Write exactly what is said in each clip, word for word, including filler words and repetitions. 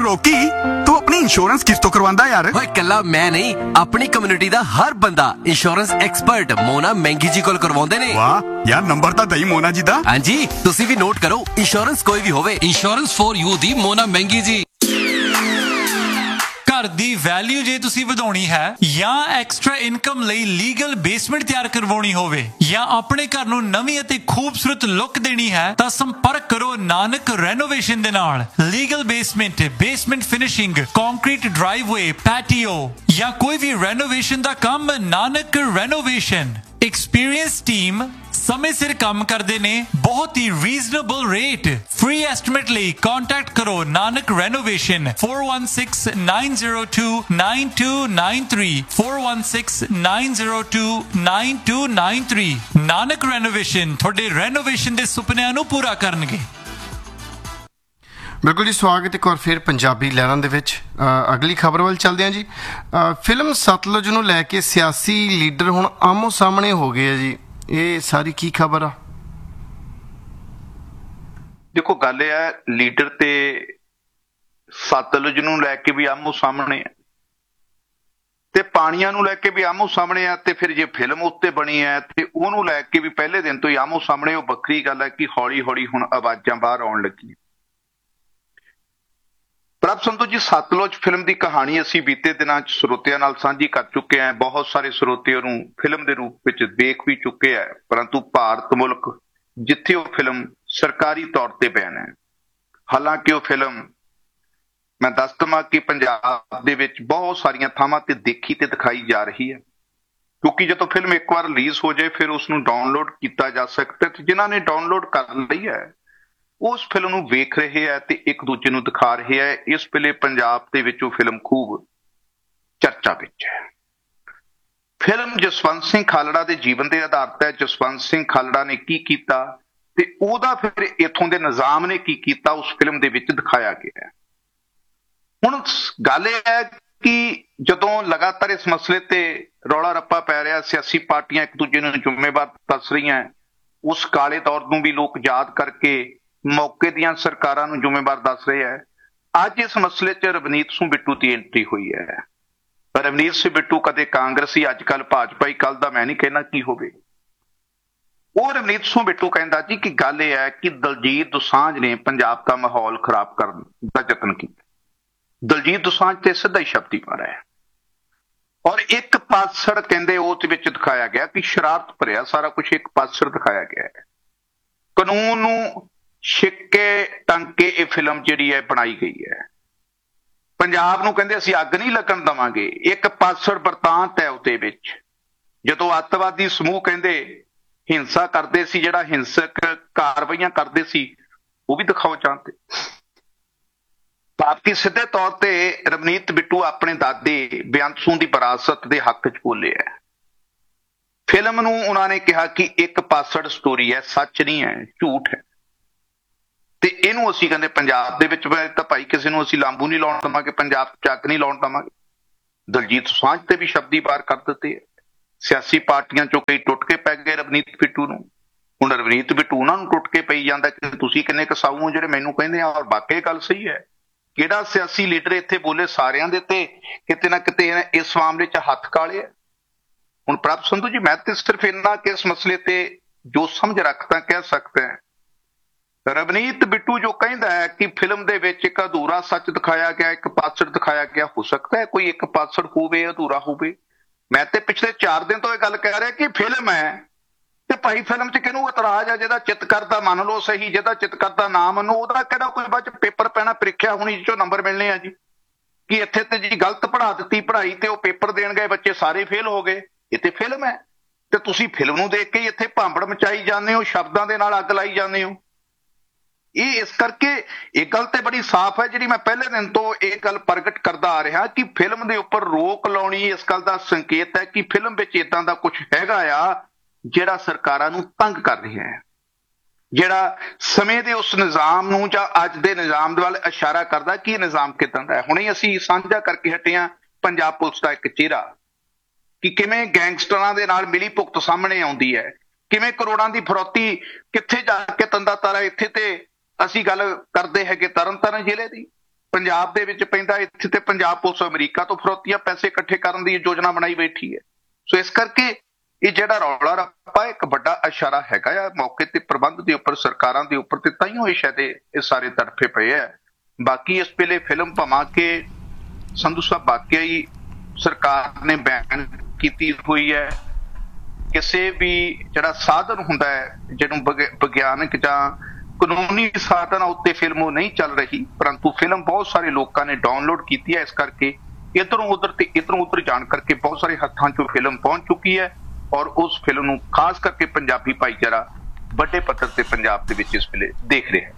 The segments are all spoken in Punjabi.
लोकी तू अपनी इंश्योरेंस किस तो करवांदा यार? ओए कल्ला मैं नहीं, अपनी कम्युनिटी दा हर बंदा इंश्योरेंस एक्सपर्ट मोना मैंगी जी कोल करवाउंदे ने। वाह यार, नंबर तां दई मोना जी दा। हां जी, तुसी भी नोट करो, इंश्योरेंस कोई भी होवे, insurance for you the Mona Maggi जी। घर दी वैल्यू जे तुसी ਵਧਾਉਣੀ है या एक्स्ट्रा इनकम ਲਈ ਲੀਗਲ ਬੇਸਮੈਂਟ ਤਿਆਰ ਕਰਵਾਉਣੀ ਹੋਵੇ ਜਾਂ ਆਪਣੇ ਘਰ ਨੂੰ ਨਵੀਂ ਅਤੇ ਖੂਬਸੂਰਤ ਲੁੱਕ ਦੇਣੀ ਹੈ ਤਾਂ ਸੰਪਰਕ ਕਰੋ ਨਾਨਕ ਰੈਨੋਵੇਸ਼ਨ ਦੇ ਨਾਲ। Legal basement, basement finishing, concrete ਡਰਾਈਵਵੇ, patio ਜਾਂ ਕੋਈ ਵੀ ਰੈਨੋਵੇਸ਼ਨ ਦਾ ਕੰਮ, ਨਾਨਕ ਰੈਨੋਵੇਸ਼ਨ। एक्सपीरियंस टीम समय सिर काम करते ने, बहुत ही रीजनेबल रेट। फ्री एस्टिमेट ਲਈ कांटेक्ट करो Nanak renovation four one six nine zero to nine to nine three four one six nine zero to nine to nine three. Nanak renovation ਤੁਹਾਡੇ ਰੈਨੋਵੇਸ਼ਨ ਦੇ ਸੁਪਨਿਆਂ ਨੂੰ ਪੂਰਾ ਕਰਨਗੇ। ਬਿਲਕੁਲ ਜੀ, ਸਵਾਗਤ ਇੱਕ ਵਾਰ ਫਿਰ ਪੰਜਾਬੀ ਲਹਿਰਾਂ ਦੇ ਵਿੱਚ। ਅਗਲੀ ਖਬਰ ਵੱਲ ਚੱਲਦੇ ਹਾਂ ਜੀ। ਫਿਲਮ ਸਤਲੁਜ ਨੂੰ ਲੈ ਕੇ ਸਿਆਸੀ ਲੀਡਰ ਹੁਣ ਆਮੋ ਸਾਹਮਣੇ ਹੋ ਗਏ ਆ ਜੀ, ਇਹ ਸਾਰੀ ਕੀ ਖਬਰ ਆ? ਦੇਖੋ, ਗੱਲ ਇਹ ਹੈ, ਲੀਡਰ ਤੇ ਸਤਲੁਜ ਨੂੰ ਲੈ ਕੇ ਵੀ ਆਮੋ ਸਾਹਮਣੇ ਆ ਤੇ ਪਾਣੀਆਂ ਨੂੰ ਲੈ ਕੇ ਵੀ ਆਮੋ ਸਾਹਮਣੇ ਆ, ਤੇ ਫਿਰ ਜੇ ਫਿਲਮ ਉੱਤੇ ਬਣੀ ਹੈ ਤੇ ਉਹਨੂੰ ਲੈ ਕੇ ਵੀ ਪਹਿਲੇ ਦਿਨ ਤੋਂ ਹੀ ਆਮੋ ਸਾਹਮਣੇ। ਉਹ ਵੱਖਰੀ ਗੱਲ ਹੈ ਕਿ ਹੌਲੀ ਹੌਲੀ ਹੁਣ ਆਵਾਜ਼ਾਂ ਬਾਹਰ ਆਉਣ ਲੱਗੀਆਂ। ਪ੍ਰਭ ਸੰਧੂ ਜੀ, ਸਤਲੁਜ ਫਿਲਮ ਦੀ ਕਹਾਣੀ ਅਸੀਂ ਬੀਤੇ ਦਿਨਾਂ 'ਚ ਸਰੋਤਿਆਂ ਨਾਲ ਸਾਂਝੀ ਕਰ ਚੁੱਕੇ ਹਾਂ। ਬਹੁਤ ਸਾਰੇ ਸਰੋਤੇ ਉਹਨੂੰ ਫਿਲਮ ਦੇ ਰੂਪ ਵਿੱਚ ਦੇਖ ਵੀ ਚੁੱਕੇ ਹੈ, ਪਰੰਤੂ ਭਾਰਤ ਮੁਲਕ ਜਿੱਥੇ ਉਹ ਫਿਲਮ ਸਰਕਾਰੀ ਤੌਰ ਤੇ ਬੈਨ ਹੈ, ਹਾਲਾਂਕਿ ਉਹ ਫਿਲਮ ਮੈਂ ਦੱਸ ਦੇਵਾਂ ਕਿ ਪੰਜਾਬ ਦੇ ਵਿੱਚ ਬਹੁਤ ਸਾਰੀਆਂ ਥਾਵਾਂ ਤੇ ਦੇਖੀ ਤੇ ਦਿਖਾਈ ਜਾ ਰਹੀ ਹੈ, ਕਿਉਂਕਿ ਜਦੋਂ ਫਿਲਮ ਇੱਕ ਵਾਰ ਰਿਲੀਜ਼ ਹੋ ਜਾਏ ਫਿਰ ਉਸ ਨੂੰ ਡਾਊਨਲੋਡ ਕੀਤਾ ਜਾ ਸਕਦਾ ਤੇ ਜਿਨ੍ਹਾਂ ਨੇ ਡਾਊਨਲੋਡ ਕਰ ਲਈ ਹੈ ਉਸ ਫਿਲਮ ਨੂੰ ਵੇਖ ਰਹੇ ਹੈ ਤੇ ਇੱਕ ਦੂਜੇ ਨੂੰ ਦਿਖਾ ਰਹੇ ਹੈ। ਇਸ ਵੇਲੇ ਪੰਜਾਬ ਦੇ ਵਿੱਚ ਉਹ ਫਿਲਮ ਖੂਬ ਚਰਚਾ ਵਿੱਚ ਹੈ। ਫਿਲਮ ਜਸਵੰਤ ਸਿੰਘ ਖਾਲੜਾ ਦੇ ਜੀਵਨ ਤੇ ਆਧਾਰਿਤ ਹੈ। ਜਸਵੰਤ ਸਿੰਘ ਖਾਲੜਾ ਨੇ ਕੀ ਕੀਤਾ ਤੇ ਉਹਦਾ ਫਿਰ ਇੱਥੋਂ ਦੇ ਨਿਜ਼ਾਮ ਨੇ ਕੀ ਕੀਤਾ ਉਸ ਫਿਲਮ ਦੇ ਵਿੱਚ ਦਿਖਾਇਆ ਗਿਆ ਹੈ। ਹੁਣ ਗੱਲ ਇਹ ਹੈ ਕਿ ਜਦੋਂ ਲਗਾਤਾਰ ਇਸ ਮਸਲੇ ਤੇ ਰੌਲਾ ਰੱਪਾ ਪੈ ਰਿਹਾ, ਸਿਆਸੀ ਪਾਰਟੀਆਂ ਇੱਕ ਦੂਜੇ ਨੂੰ ਜ਼ਿੰਮੇਵਾਰ ਦੱਸ ਰਹੀਆਂ, ਉਸ ਕਾਲੇ ਦੌਰ ਨੂੰ ਵੀ ਲੋਕ ਯਾਦ ਕਰਕੇ ਮੌਕੇ ਦੀਆਂ ਸਰਕਾਰਾਂ ਨੂੰ ਜ਼ਿੰਮੇਵਾਰ ਦੱਸ ਰਹੇ ਹੈ। ਅੱਜ ਇਸ ਮਸਲੇ 'ਚ ਰਵਨੀਤ ਸਿੰਘ ਬਿੱਟੂ ਦੀ ਐਂਟਰੀ ਹੋਈ ਹੈ। ਰਵਨੀਤ ਸਿੰਘ ਬਿੱਟੂ ਕਦੇ ਕਾਂਗਰਸੀ, ਅੱਜ ਕੱਲ੍ਹ ਭਾਜਪਾਈ, ਕੱਲ ਦਾ ਮੈਂ ਨਹੀਂ ਕਹਿਣਾ ਕੀ ਹੋਵੇ। ਉਹ ਰਵਨੀਤ ਸਿੰਘ ਬਿੱਟੂ ਕਹਿੰਦਾ ਜੀ ਕਿ ਗੱਲ ਇਹ ਹੈ ਕਿ ਦਲਜੀਤ ਦੋਸਾਂਝ ਨੇ ਪੰਜਾਬ ਦਾ ਮਾਹੌਲ ਖਰਾਬ ਕਰਨ ਦਾ ਯਤਨ ਕੀਤਾ। ਦਲਜੀਤ ਦੋਸਾਂਝ ਤੇ ਸਿੱਧਾ ਹੀ ਸ਼ਬਦੀ ਮਾਰਿਆ ਹੈ ਔਰ ਇੱਕ ਪਾਸੜ ਕਹਿੰਦੇ ਉਸ ਵਿੱਚ ਦਿਖਾਇਆ ਗਿਆ ਕਿ ਸ਼ਰਾਰਤ ਭਰਿਆ ਸਾਰਾ ਕੁਝ ਇੱਕ ਪਾਸੜ ਦਿਖਾਇਆ ਗਿਆ ਹੈ। ਕਾਨੂੰਨ ਨੂੰ ਛਿੱਕੇ ਟੰਗ ਕੇ ਇਹ ਫਿਲਮ ਜਿਹੜੀ ਹੈ ਬਣਾਈ ਗਈ ਹੈ। ਪੰਜਾਬ ਨੂੰ ਕਹਿੰਦੇ ਅਸੀਂ ਅੱਗ ਨਹੀਂ ਲੱਗਣ ਦੇਵਾਂਗੇ, ਇੱਕ ਪਾਸੜ ਵਰਤਾਂਤ ਹੈ ਉਹਦੇ ਵਿੱਚ। ਜਦੋਂ ਅੱਤਵਾਦੀ ਸਮੂਹ ਕਹਿੰਦੇ ਹਿੰਸਾ ਕਰਦੇ ਸੀ, ਜਿਹੜਾ ਹਿੰਸਕ ਕਾਰਵਾਈਆਂ ਕਰਦੇ ਸੀ, ਉਹ ਵੀ ਦਿਖਾਓ ਚਾਹੁੰਦੇ। ਭਾਰਤੀ ਸਿੱਧੇ ਤੌਰ ਤੇ ਰਵਨੀਤ ਬਿੱਟੂ ਆਪਣੇ ਦਾਦੇ ਬੇਅੰਤ ਸਿੰਘ ਦੀ ਵਿਰਾਸਤ ਦੇ ਹੱਕ 'ਚ ਬੋਲੇ ਹੈ। ਫਿਲਮ ਨੂੰ ਉਹਨਾਂ ਨੇ ਕਿਹਾ ਕਿ ਇੱਕ ਪਾਸੜ ਸਟੋਰੀ ਹੈ, ਸੱਚ ਨਹੀਂ ਹੈ, ਝੂਠ ਹੈ, ਤੇ ਇਹਨੂੰ ਅਸੀਂ ਕਹਿੰਦੇ ਪੰਜਾਬ ਦੇ ਵਿੱਚ ਤਾਂ ਭਾਈ ਕਿਸੇ ਨੂੰ ਅਸੀਂ ਲਾਂਬੂ ਨਹੀਂ ਲਾਉਣ ਦੇਵਾਂਗੇ, ਪੰਜਾਬ 'ਚ ਅੱਗ ਨਹੀਂ ਲਾਉਣ ਦੇਵਾਂਗੇ। ਦਲਜੀਤ ਦੋਸਾਂਝ ਤੇ ਵੀ ਸ਼ਬਦੀ ਵਾਰ ਕਰ ਦਿੱਤੇ। ਸਿਆਸੀ ਪਾਰਟੀਆਂ 'ਚੋਂ ਕਈ ਟੁੱਟ ਕੇ ਪੈ ਗਏ ਰਵਨੀਤ ਬਿੱਟੂ ਨੂੰ। ਹੁਣ ਰਵਨੀਤ ਬਿੱਟੂ ਉਹਨਾਂ ਨੂੰ ਟੁੱਟ ਕੇ ਪਈ ਜਾਂਦਾ ਕਿ ਤੁਸੀਂ ਕਿੰਨੇ ਕਸਾਊ ਹੋ ਜਿਹੜੇ ਮੈਨੂੰ ਕਹਿੰਦੇ ਆ, ਔਰ ਵਾਕਈ ਗੱਲ ਸਹੀ ਹੈ। ਕਿਹੜਾ ਸਿਆਸੀ ਲੀਡਰ ਇੱਥੇ ਬੋਲੇ ਸਾਰਿਆਂ ਦੇ ਤੇ ਕਿਤੇ ਨਾ ਕਿਤੇ ਇਸ ਮਾਮਲੇ 'ਚ ਹੱਥ ਕਾਲੇ ਆ। ਹੁਣ ਪ੍ਰਭ ਸੰਧੂ ਜੀ, ਮੈਂ ਤੇ ਸਿਰਫ ਇੰਨਾ ਕਿ ਇਸ ਮਸਲੇ ਤੇ ਜੋ ਸਮਝ ਰੱਖਦਾ ਕਹਿ ਸਕਦਾ ਹੈ। ਰਵਨੀਤ ਬਿੱਟੂ ਜੋ ਕਹਿੰਦਾ ਹੈ ਕਿ ਫਿਲਮ ਦੇ ਵਿੱਚ ਇੱਕ ਅਧੂਰਾ ਸੱਚ ਦਿਖਾਇਆ ਗਿਆ, ਇੱਕ ਪਾਸੜ ਦਿਖਾਇਆ ਗਿਆ, ਹੋ ਸਕਦਾ ਹੈ ਕੋਈ ਇੱਕ ਪਾਸੜ ਹੋਵੇ, ਅਧੂਰਾ ਹੋਵੇ। ਮੈਂ ਤੇ ਪਿਛਲੇ ਚਾਰ ਦਿਨ ਤੋਂ ਇਹ ਗੱਲ ਕਹਿ ਰਿਹਾ ਕਿ ਫਿਲਮ ਹੈ ਤੇ ਭਾਈ ਫਿਲਮ 'ਚ ਕਿਹਨੂੰ ਇਤਰਾਜ਼ ਆ? ਜਿਹਦਾ ਚਿੱਤ ਕਰਦਾ ਮੰਨ ਲਓ ਸਹੀ, ਜਿਹਦਾ ਚਿੱਤ ਕਰਦਾ ਨਾ ਮੰਨੋ। ਉਹਦਾ ਕਿਹੜਾ ਕੋਈ ਬਾਅਦ 'ਚ ਪੇਪਰ ਪੈਣਾ, ਪ੍ਰੀਖਿਆ ਹੋਣੀ ਜਿਸ 'ਚੋਂ ਨੰਬਰ ਮਿਲਣੇ ਆ ਜੀ? ਕਿ ਇੱਥੇ ਤੇ ਜੀ ਗਲਤ ਪੜ੍ਹਾ ਦਿੱਤੀ ਪੜ੍ਹਾਈ ਤੇ ਉਹ ਪੇਪਰ ਦੇਣ ਗਏ ਬੱਚੇ ਸਾਰੇ ਫੇਲ ਹੋ ਗਏ। ਇਹ ਤੇ ਫਿਲਮ ਹੈ ਤੇ ਤੁਸੀਂ ਫਿਲਮ ਨੂੰ ਦੇਖ ਕੇ ਇੱਥੇ ਭਾਂਬੜ ਮਚਾਈ ਜਾਂਦੇ ਹੋ, ਸ਼ਬਦਾਂ ਦੇ ਨਾਲ ਅੱਗ ਲਾਈ ਜਾਂਦੇ ਹੋ। ਇਹ ਇਸ ਕਰਕੇ ਇਹ ਗੱਲ ਤੇ ਬੜੀ ਸਾਫ਼ ਹੈ, ਜਿਹੜੀ ਮੈਂ ਪਹਿਲੇ ਦਿਨ ਤੋਂ ਇਹ ਗੱਲ ਪ੍ਰਗਟ ਕਰਦਾ ਆ ਰਿਹਾ ਕਿ ਫਿਲਮ ਦੇ ਉੱਪਰ ਰੋਕ ਲਾਉਣੀ ਇਸ ਗੱਲ ਦਾ ਸੰਕੇਤ ਹੈ ਕਿ ਫਿਲਮ ਵਿੱਚ ਏਦਾਂ ਦਾ ਕੁਝ ਹੈਗਾ ਆ ਜਿਹੜਾ ਸਰਕਾਰਾਂ ਨੂੰ ਤੰਗ ਕਰ ਰਿਹਾ ਹੈ, ਜਿਹੜਾ ਸਮੇਂ ਦੇ ਉਸ ਨਿਜ਼ਾਮ ਨੂੰ ਜਾਂ ਅੱਜ ਦੇ ਨਿਜ਼ਾਮ ਦੇ ਵੱਲ ਇਸ਼ਾਰਾ ਕਰਦਾ ਕਿ ਇਹ ਨਿਜ਼ਾਮ ਕਿੱਦਾਂ ਦਾ ਹੈ। ਹੁਣੇ ਅਸੀਂ ਸਾਂਝਾ ਕਰਕੇ ਹਟੇ ਹਾਂ ਪੰਜਾਬ ਪੁਲਿਸ ਦਾ ਇੱਕ ਚਿਹਰਾ ਕਿ ਕਿਵੇਂ ਗੈਂਗਸਟਰਾਂ ਦੇ ਨਾਲ ਮਿਲੀ ਭੁਗਤ ਸਾਹਮਣੇ ਆਉਂਦੀ ਹੈ, ਕਿਵੇਂ ਕਰੋੜਾਂ ਦੀ ਫਰੌਤੀ ਕਿੱਥੇ ਜਾ ਕੇ ਤੰਦਾ ਤਾਰਾ। ਇੱਥੇ ਤੇ ਅਸੀਂ ਗੱਲ ਕਰਦੇ ਹੈਗੇ ਤਰਨ ਤਾਰਨ ਜ਼ਿਲ੍ਹੇ ਦੀ, ਪੰਜਾਬ ਦੇ ਵਿੱਚ ਪੈਂਦਾ, ਇੱਥੇ ਤੇ ਪੰਜਾਬ ਪੁਲਿਸ ਅਮਰੀਕਾ ਤੋਂ ਫਰੋਤੀਆਂ ਪੈਸੇ ਇਕੱਠੇ ਕਰਨ ਦੀ ਯੋਜਨਾ ਬਣਾਈ ਬੈਠੀ ਹੈ। ਸੋ ਇਸ ਕਰਕੇ ਇਹ ਜਿਹੜਾ ਰੌਲਾ ਰੱਪਾ ਇੱਕ ਵੱਡਾ ਇਸ਼ਾਰਾ ਹੈਗਾ ਆ ਮੌਕੇ ਤੇ ਪ੍ਰਬੰਧ ਦੇ ਉੱਪਰ, ਸਰਕਾਰਾਂ ਦੇ ਉੱਪਰ, ਤੇ ਤਾਈਓ ਇਹ ਸ਼ਾਇਦ ਇਹ ਸਾਰੇ ਤੜਫੇ ਪਏ ਆ। ਬਾਕੀ ਇਸ ਵੇਲੇ ਫਿਲਮ ਭਾਵਾਂ ਕਿ ਸੰਧੂ ਸਾਹਿਬ ਵਾਕਿਆ ਹੀ ਸਰਕਾਰ ਨੇ ਬੈਨ ਕੀਤੀ ਹੋਈ ਹੈ। ਕਿਸੇ ਵੀ ਜਿਹੜਾ ਸਾਧਨ ਹੁੰਦਾ ਹੈ ਜਿਹਨੂੰ ਵਿਗ- ਵਿਗਿਆਨਕ ਜਾਂ ਕਾਨੂੰਨੀ ਸਾਧਨ ਉੱਤੇ ਫਿਲਮ ਉਹ ਨਹੀਂ ਚੱਲ ਰਹੀ, ਪਰੰਤੂ ਫਿਲਮ ਬਹੁਤ ਸਾਰੇ ਲੋਕਾਂ ਨੇ ਡਾਊਨਲੋਡ ਕੀਤੀ ਹੈ। ਇਸ ਕਰਕੇ ਇੱਧਰੋਂ ਉੱਧਰ ਤੇ ਇੱਧਰੋਂ ਉੱਧਰ ਜਾਣ ਕਰਕੇ ਬਹੁਤ ਸਾਰੇ ਹੱਥਾਂ 'ਚੋਂ ਫਿਲਮ ਪਹੁੰਚ ਚੁੱਕੀ ਹੈ ਔਰ ਉਸ ਫਿਲਮ ਨੂੰ ਖਾਸ ਕਰਕੇ ਪੰਜਾਬੀ ਭਾਈਚਾਰਾ ਵੱਡੇ ਪੱਧਰ ਤੇ ਪੰਜਾਬ ਦੇ ਵਿੱਚ ਇਸ ਵੇਲੇ ਦੇਖ ਰਿਹਾ ਹੈ।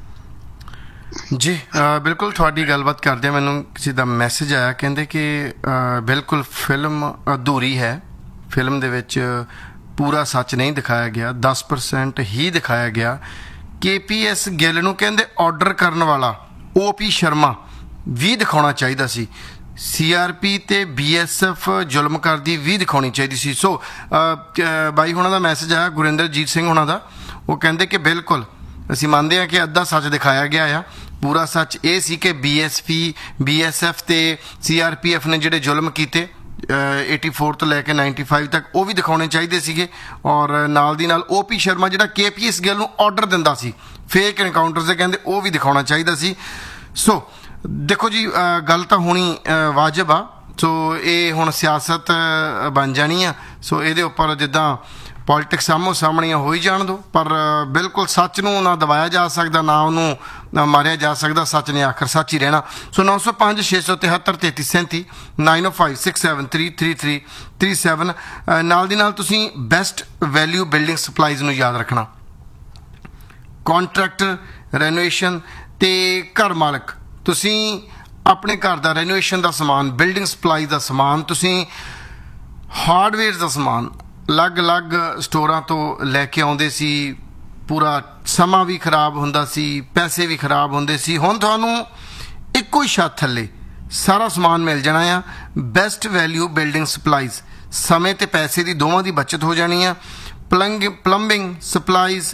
ਜੀ ਅ, ਬਿਲਕੁਲ ਤੁਹਾਡੀ ਗੱਲਬਾਤ ਕਰਦੇ ਮੈਨੂੰ ਕਿਸੇ ਦਾ ਮੈਸੇਜ ਆਇਆ, ਕਹਿੰਦੇ ਕਿ ਅ, ਬਿਲਕੁਲ ਫਿਲਮ ਅਧੂਰੀ ਹੈ, ਫਿਲਮ ਦੇ ਵਿੱਚ ਪੂਰਾ ਸੱਚ ਨਹੀਂ ਦਿਖਾਇਆ ਗਿਆ, ਦਸ ਪਰਸੈਂਟ ਹੀ ਦਿਖਾਇਆ ਗਿਆ। ਕੇ ਪੀ ਐਸ ਗਿੱਲ ਨੂੰ ਕਹਿੰਦੇ ਆਰਡਰ ਕਰਨ ਵਾਲਾ ਓ ਪੀ ਸ਼ਰਮਾ ਵੀ ਦਿਖਾਉਣਾ ਚਾਹੀਦਾ ਸੀ, ਸੀ ਆਰ ਪੀ ਤੇ ਬੀ ਐਸ ਐਫ ਜ਼ੁਲਮ ਕਰਦੀ ਵੀ ਦਿਖਾਉਣੀ ਚਾਹੀਦੀ ਸੀ। ਸੋ ਅ, ਕ- ਬਾਈ ਹੁਣਾਂ ਦਾ ਮੈਸੇਜ ਆਇਆ, ਗੁਰਿੰਦਰਜੀਤ ਸਿੰਘ ਹੁਣਾਂ ਦਾ, ਉਹ ਕਹਿੰਦੇ ਕਿ ਬਿਲਕੁਲ ਅਸੀਂ ਮੰਨਦੇ ਹਾਂ ਕਿ ਅੱਧਾ ਸੱਚ ਦਿਖਾਇਆ ਗਿਆ ਆ, ਪੂਰਾ ਸੱਚ ਇਹ ਸੀ ਕਿ B S P B S F ਤੇ ਸੀ ਆਰ ਪੀ ਐਫ ਨੇ ਜਿਹੜੇ ਜ਼ੁਲਮ ਕੀਤੇ ਚੁਰਾਸੀ ਤੋਂ ਲੈ ਕੇ ਪਚਾਨਵੇਂ ਤੱਕ, ਉਹ ਵੀ ਦਿਖਾਉਣੇ ਚਾਹੀਦੇ ਸੀਗੇ। ਔਰ ਨਾਲ ਦੀ ਨਾਲ ਓ ਪੀ ਸ਼ਰਮਾ ਜਿਹੜਾ ਕੇ ਪੀ ਐਸ ਗਿੱਲ ਨੂੰ ਆਰਡਰ ਦਿੰਦਾ ਸੀ ਫੇਕ ਐਨਕਾਊਂਟਰ ਦੇ, ਕਹਿੰਦੇ ਉਹ ਵੀ ਦਿਖਾਉਣਾ ਚਾਹੀਦਾ ਸੀ। ਸੋ ਦੇਖੋ ਜੀ ਅ, ਗੱਲ ਤਾਂ ਹੋਣੀ ਅ, ਵਾਜਬ ਆ। ਸੋ ਇਹ ਹੁਣ ਸਿਆਸਤ ਅ, ਬਣ ਜਾਣੀ ਆ। ਸੋ ਇਹਦੇ ਉੱਪਰ ਜਿੱਦਾਂ ਪੋਲੀਟਿਕਸ ਆਮੋ ਸਾਹਮਣੇ ਹੋ ਹੀ ਜਾਣ ਦਿਓ, ਪਰ ਅ, ਬਿਲਕੁਲ ਸੱਚ ਨੂੰ ਨਾ ਦਬਾਇਆ ਜਾ ਸਕਦਾ, ਨਾ ਉਹਨੂੰ ਨਾ ਮਾਰਿਆ ਜਾ ਸਕਦਾ। ਸੱਚ ਨੇ ਆਖਰ ਸੱਚ ਹੀ ਰਹਿਣਾ। ਸੋ ਨੌ ਸੌ ਪੰਜ ਛੇ ਸੌ ਤਿਹੱਤਰ ਤੇਤੀ ਸੈਂਤੀ ਨਾਈਨ ਓ five six seven three three three three seven. ਨਾਲ ਦੀ ਨਾਲ ਤੁਸੀਂ ਬੈਸਟ ਵੈਲਿਊ ਬਿਲਡਿੰਗ ਸਪਲਾਈਜ਼ ਨੂੰ ਯਾਦ ਰੱਖਣਾ। ਕੰਟਰੈਕਟਰ, ਰੈਨੋਵੇਸ਼ਨ ਤੇ ਘਰ ਮਾਲਕ, ਤੁਸੀਂ ਆਪਣੇ ਘਰ ਦਾ ਰੈਨੋਵੇਸ਼ਨ ਦਾ ਸਮਾਨ, ਬਿਲਡਿੰਗ ਸਪਲਾਈ ਦਾ ਸਮਾਨ, ਤੁਸੀਂ ਹਾਰਡਵੇਅਰ ਦਾ ਸਮਾਨ ਅਲੱਗ-ਅਲੱਗ ਸਟੋਰਾਂ ਤੋਂ ਲੈ ਕੇ ਆਉਂਦੇ ਸੀ, ਪੂਰਾ ਸਮਾਂ ਵੀ ਖਰਾਬ ਹੁੰਦਾ ਸੀ, ਪੈਸੇ ਵੀ ਖਰਾਬ ਹੁੰਦੇ ਸੀ। ਹੁਣ ਤੁਹਾਨੂੰ ਇੱਕੋ ਹੀ ਛੱਤ ਥੱਲੇ ਸਾਰਾ ਸਮਾਨ ਮਿਲ ਜਾਣਾ ਆ। ਬੈਸਟ ਵੈਲਿਊ ਬਿਲਡਿੰਗ ਸਪਲਾਈਜ਼, ਸਮੇਂ ਤੇ ਪੈਸੇ ਦੀ ਦੋਵਾਂ ਦੀ ਬਚਤ ਹੋ ਜਾਣੀ ਆ। ਪਲੰਗ ਪਲੰਬਿੰਗ ਸਪਲਾਈਜ਼,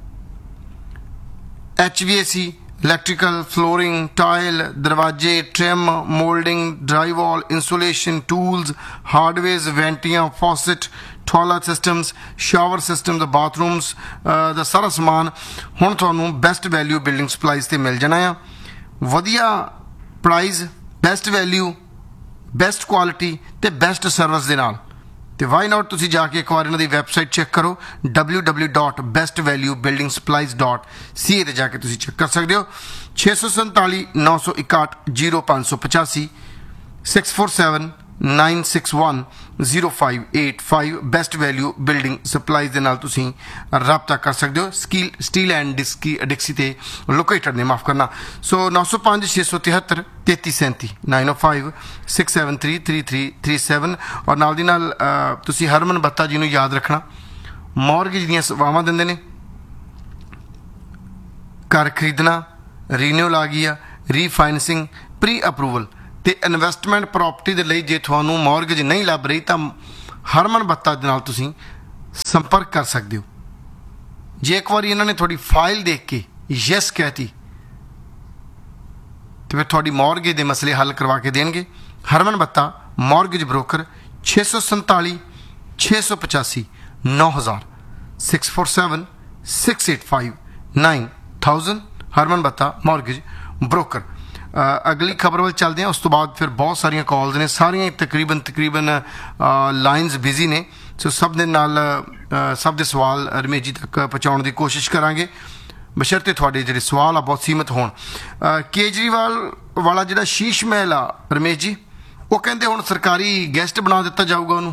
ਐਚ ਵੀ ਏ ਸੀ, ਇਲੈਕਟ੍ਰੀਕਲ, ਫਲੋਰਿੰਗ, ਟਾਇਲ, ਦਰਵਾਜ਼ੇ, trim, moulding, ਡਰਾਈਵਾਲ, insulation, tools, ਹਾਰਡਵੇਅਰਸ, ਵੈਂਟੀਆਂ, ਫੌਸਟ, toilet systems, shower systems, bathrooms ਦਾ ਸਾਰਾ ਸਮਾਨ ਹੁਣ ਤੁਹਾਨੂੰ ਬੈਸਟ ਵੈਲਿਊ ਬਿਲਡਿੰਗ ਸਪਲਾਈਜ਼ ਤੇ ਮਿਲ ਜਾਣਾ ਆ। ਵਧੀਆ price, best value, best quality ਤੇ ਬੈਸਟ ਸਰਵਿਸ ਦੇ ਨਾਲ। ਤੇ ਵਾਈ ਨਾਟ ਤੁਸੀਂ ਜਾ ਕੇ ਇੱਕ ਵਾਰ ਇਹਨਾਂ ਦੀ ਵੈਬਸਾਈਟ ਚੈੱਕ ਕਰੋ, W W W dot best value building supplies dot ਸੀ ਏ ਤੇ ਜਾ ਕੇ ਤੁਸੀਂ ਚੈੱਕ ਕਰ ਸਕਦੇ ਹੋ। ਛੇ ਸੌ ਸੰਤਾਲੀ ਨੌ ਸੌ ਇਕਾਹਠ ਜ਼ੀਰੋ ਪੰਜ ਸੌ ਪਚਾਸੀ, six four seven nine six one zero five eight five. Best value building supplies ਦੇ ਨਾਲ ਤੁਸੀਂ ਰਾਬਤਾ ਕਰ ਸਕਦੇ ਹੋ। ਸਟੀਲ ਸਟੀਲ ਐਂਡ ਡਿਸਕੀ ਡਿਕਸੀ ਤੇ ਲੋਕੇਟਡ ਨੇ, ਮਾਫ ਕਰਨਾ। ਸੋ ਨੌ ਸੌ ਪੰਜ ਛੇ ਸੌ ਤਿਹੱਤਰ ਤੇਤੀ ਸੈਂਤੀ ਨਾਈਨ ਓ five six seven three three three three seven. ਔਰ ਨਾਲ ਦੀ ਨਾਲ ਅ, ਤੁਸੀਂ ਹਰਮਨ ਬੱਤਾ ਜੀ ਨੂੰ ਯਾਦ ਰੱਖਣਾ, ਮੌਰਗੇਜ ਦੀਆਂ ਸੇਵਾਵਾਂ ਦਿੰਦੇ ਨੇ। ਘਰ ਖਰੀਦਣਾ, ਰੀਨਿਊਲ ਆ ਗਈ ਆ, ਰੀਫਾਈਨੈਂਸਿੰਗ, ਪ੍ਰੀ ਅਪਰੂਵਲ ਤੇ ਇਨਵੈਸਟਮੈਂਟ ਪ੍ਰਾਪਰਟੀ ਦੇ ਲਈ ਜੇ ਤੁਹਾਨੂੰ ਮੌਰਗੇਜ ਨਹੀਂ ਲੱਭ ਰਹੀ ਤਾਂ ਹਰਮਨ ਬੱਤਾ ਦੇ ਨਾਲ ਤੁਸੀਂ ਸੰਪਰਕ ਕਰ ਸਕਦੇ ਹੋ। ਜੇ ਇੱਕ ਵਾਰੀ ਇਹਨਾਂ ਨੇ ਤੁਹਾਡੀ ਫਾਈਲ ਦੇਖ ਕੇ ਯੈਸ ਕਹਿਤੀ ਤੇ ਫਿਰ ਤੁਹਾਡੀ ਮੌਰਗੇਜ ਦੇ ਮਸਲੇ ਹੱਲ ਕਰਵਾ ਕੇ ਦੇਣਗੇ। ਹਰਮਨ ਬੱਤਾ ਮੌਰਗੇਜ ਬ੍ਰੋਕਰ, ਛੇ ਸੌ ਸੰਤਾਲੀ ਛੇ ਸੌ ਪਚਾਸੀ ਨੌ ਹਜ਼ਾਰ, six four seven six eight five nine thousand. ਹਰਮਨ ਬੱਤਾ ਮੌਰਗੇਜ ਬ੍ਰੋਕਰ। ਅ, ਅਗਲੀ ਖਬਰ ਵੱਲ ਚੱਲਦੇ ਹਾਂ। ਉਸ ਤੋਂ ਬਾਅਦ ਫਿਰ ਬਹੁਤ ਸਾਰੀਆਂ ਕਾਲਸ ਨੇ, ਸਾਰੀਆਂ ਹੀ ਤਕਰੀਬਨ ਤਕਰੀਬਨ ਲਾਈਨਸ ਬਿਜ਼ੀ ਨੇ। ਸੋ ਸਭ ਦੇ ਨਾਲ ਅ, ਸਭ ਦੇ ਸਵਾਲ ਰਮੇਸ਼ ਜੀ ਤੱਕ ਪਹੁੰਚਾਉਣ ਦੀ ਕੋਸ਼ਿਸ਼ ਕਰਾਂਗੇ, ਬਸ਼ਰਤੇ ਤੁਹਾਡੇ ਜਿਹੜੇ ਸਵਾਲ ਆ ਬਹੁਤ ਸੀਮਤ ਹੋਣ। ਅ, ਕੇਜਰੀਵਾਲ ਵਾਲਾ ਜਿਹੜਾ ਸ਼ੀਸ਼ ਮਹਿਲ ਆ ਰਮੇਸ਼ ਜੀ, ਉਹ ਕਹਿੰਦੇ ਹੁਣ ਸਰਕਾਰੀ ਗੈਸਟ ਬਣਾ ਦਿੱਤਾ ਜਾਊਗਾ ਉਹਨੂੰ।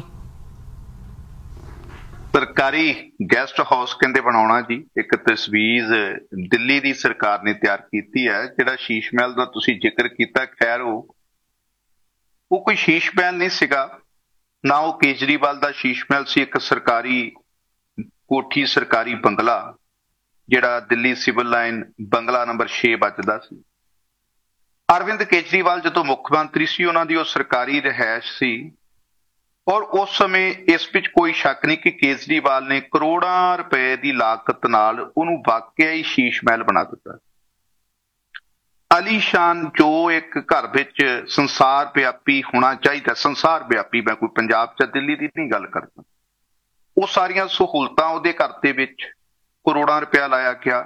ਸਰਕਾਰੀ ਗੈਸਟ ਹਾਊਸ ਕਹਿੰਦੇ ਬਣਾਉਣਾ ਜੀ। ਇੱਕ ਤਸਵੀਰ ਦਿੱਲੀ ਦੀ ਸਰਕਾਰ ਨੇ ਤਿਆਰ ਕੀਤੀ ਹੈ। ਜਿਹੜਾ ਸ਼ੀਸ਼ ਮਹਿਲ ਦਾ ਤੁਸੀਂ ਜ਼ਿਕਰ ਕੀਤਾ, ਖੈਰ ਉਹ ਉਹ ਕੋਈ ਸ਼ੀਸ਼ ਮਹਿਲ ਨਹੀਂ ਸੀਗਾ, ਨਾ ਉਹ ਕੇਜਰੀਵਾਲ ਦਾ ਸ਼ੀਸ਼ ਮਹਿਲ ਸੀ। ਇੱਕ ਸਰਕਾਰੀ ਕੋਠੀ, ਸਰਕਾਰੀ ਬੰਗਲਾ, ਜਿਹੜਾ ਦਿੱਲੀ ਸਿਵਲ ਲਾਈਨ ਬੰਗਲਾ ਨੰਬਰ ਛੇ ਵੱਜਦਾ ਸੀ। ਅਰਵਿੰਦ ਕੇਜਰੀਵਾਲ ਜਦੋਂ ਮੁੱਖ ਮੰਤਰੀ ਸੀ, ਉਹਨਾਂ ਦੀ ਉਹ ਸਰਕਾਰੀ ਰਿਹਾਇਸ਼ ਸੀ। ਔਰ ਉਸ ਸਮੇਂ ਇਸ ਵਿੱਚ ਕੋਈ ਸ਼ੱਕ ਨਹੀਂ ਕਿ ਕੇਜਰੀਵਾਲ ਨੇ ਕਰੋੜਾਂ ਰੁਪਏ ਦੀ ਲਾਗਤ ਨਾਲ ਉਹਨੂੰ ਵਾਕਿਆ ਹੀ ਸ਼ੀਸ਼ ਮਹਿਲ ਬਣਾ ਦਿੱਤਾ। ਆਲੀਸ਼ਾਨ ਜੋ ਇੱਕ ਘਰ ਵਿੱਚ ਸੰਸਾਰ ਵਿਆਪੀ ਹੋਣਾ ਚਾਹੀਦਾ, ਸੰਸਾਰ ਵਿਆਪੀ, ਮੈਂ ਕੋਈ ਪੰਜਾਬ ਜਾਂ ਦਿੱਲੀ ਦੀ ਨਹੀਂ ਗੱਲ ਕਰਦਾ, ਉਹ ਸਾਰੀਆਂ ਸਹੂਲਤਾਂ ਉਹਦੇ ਘਰ ਦੇ ਵਿੱਚ ਕਰੋੜਾਂ ਰੁਪਇਆ ਲਾਇਆ ਗਿਆ।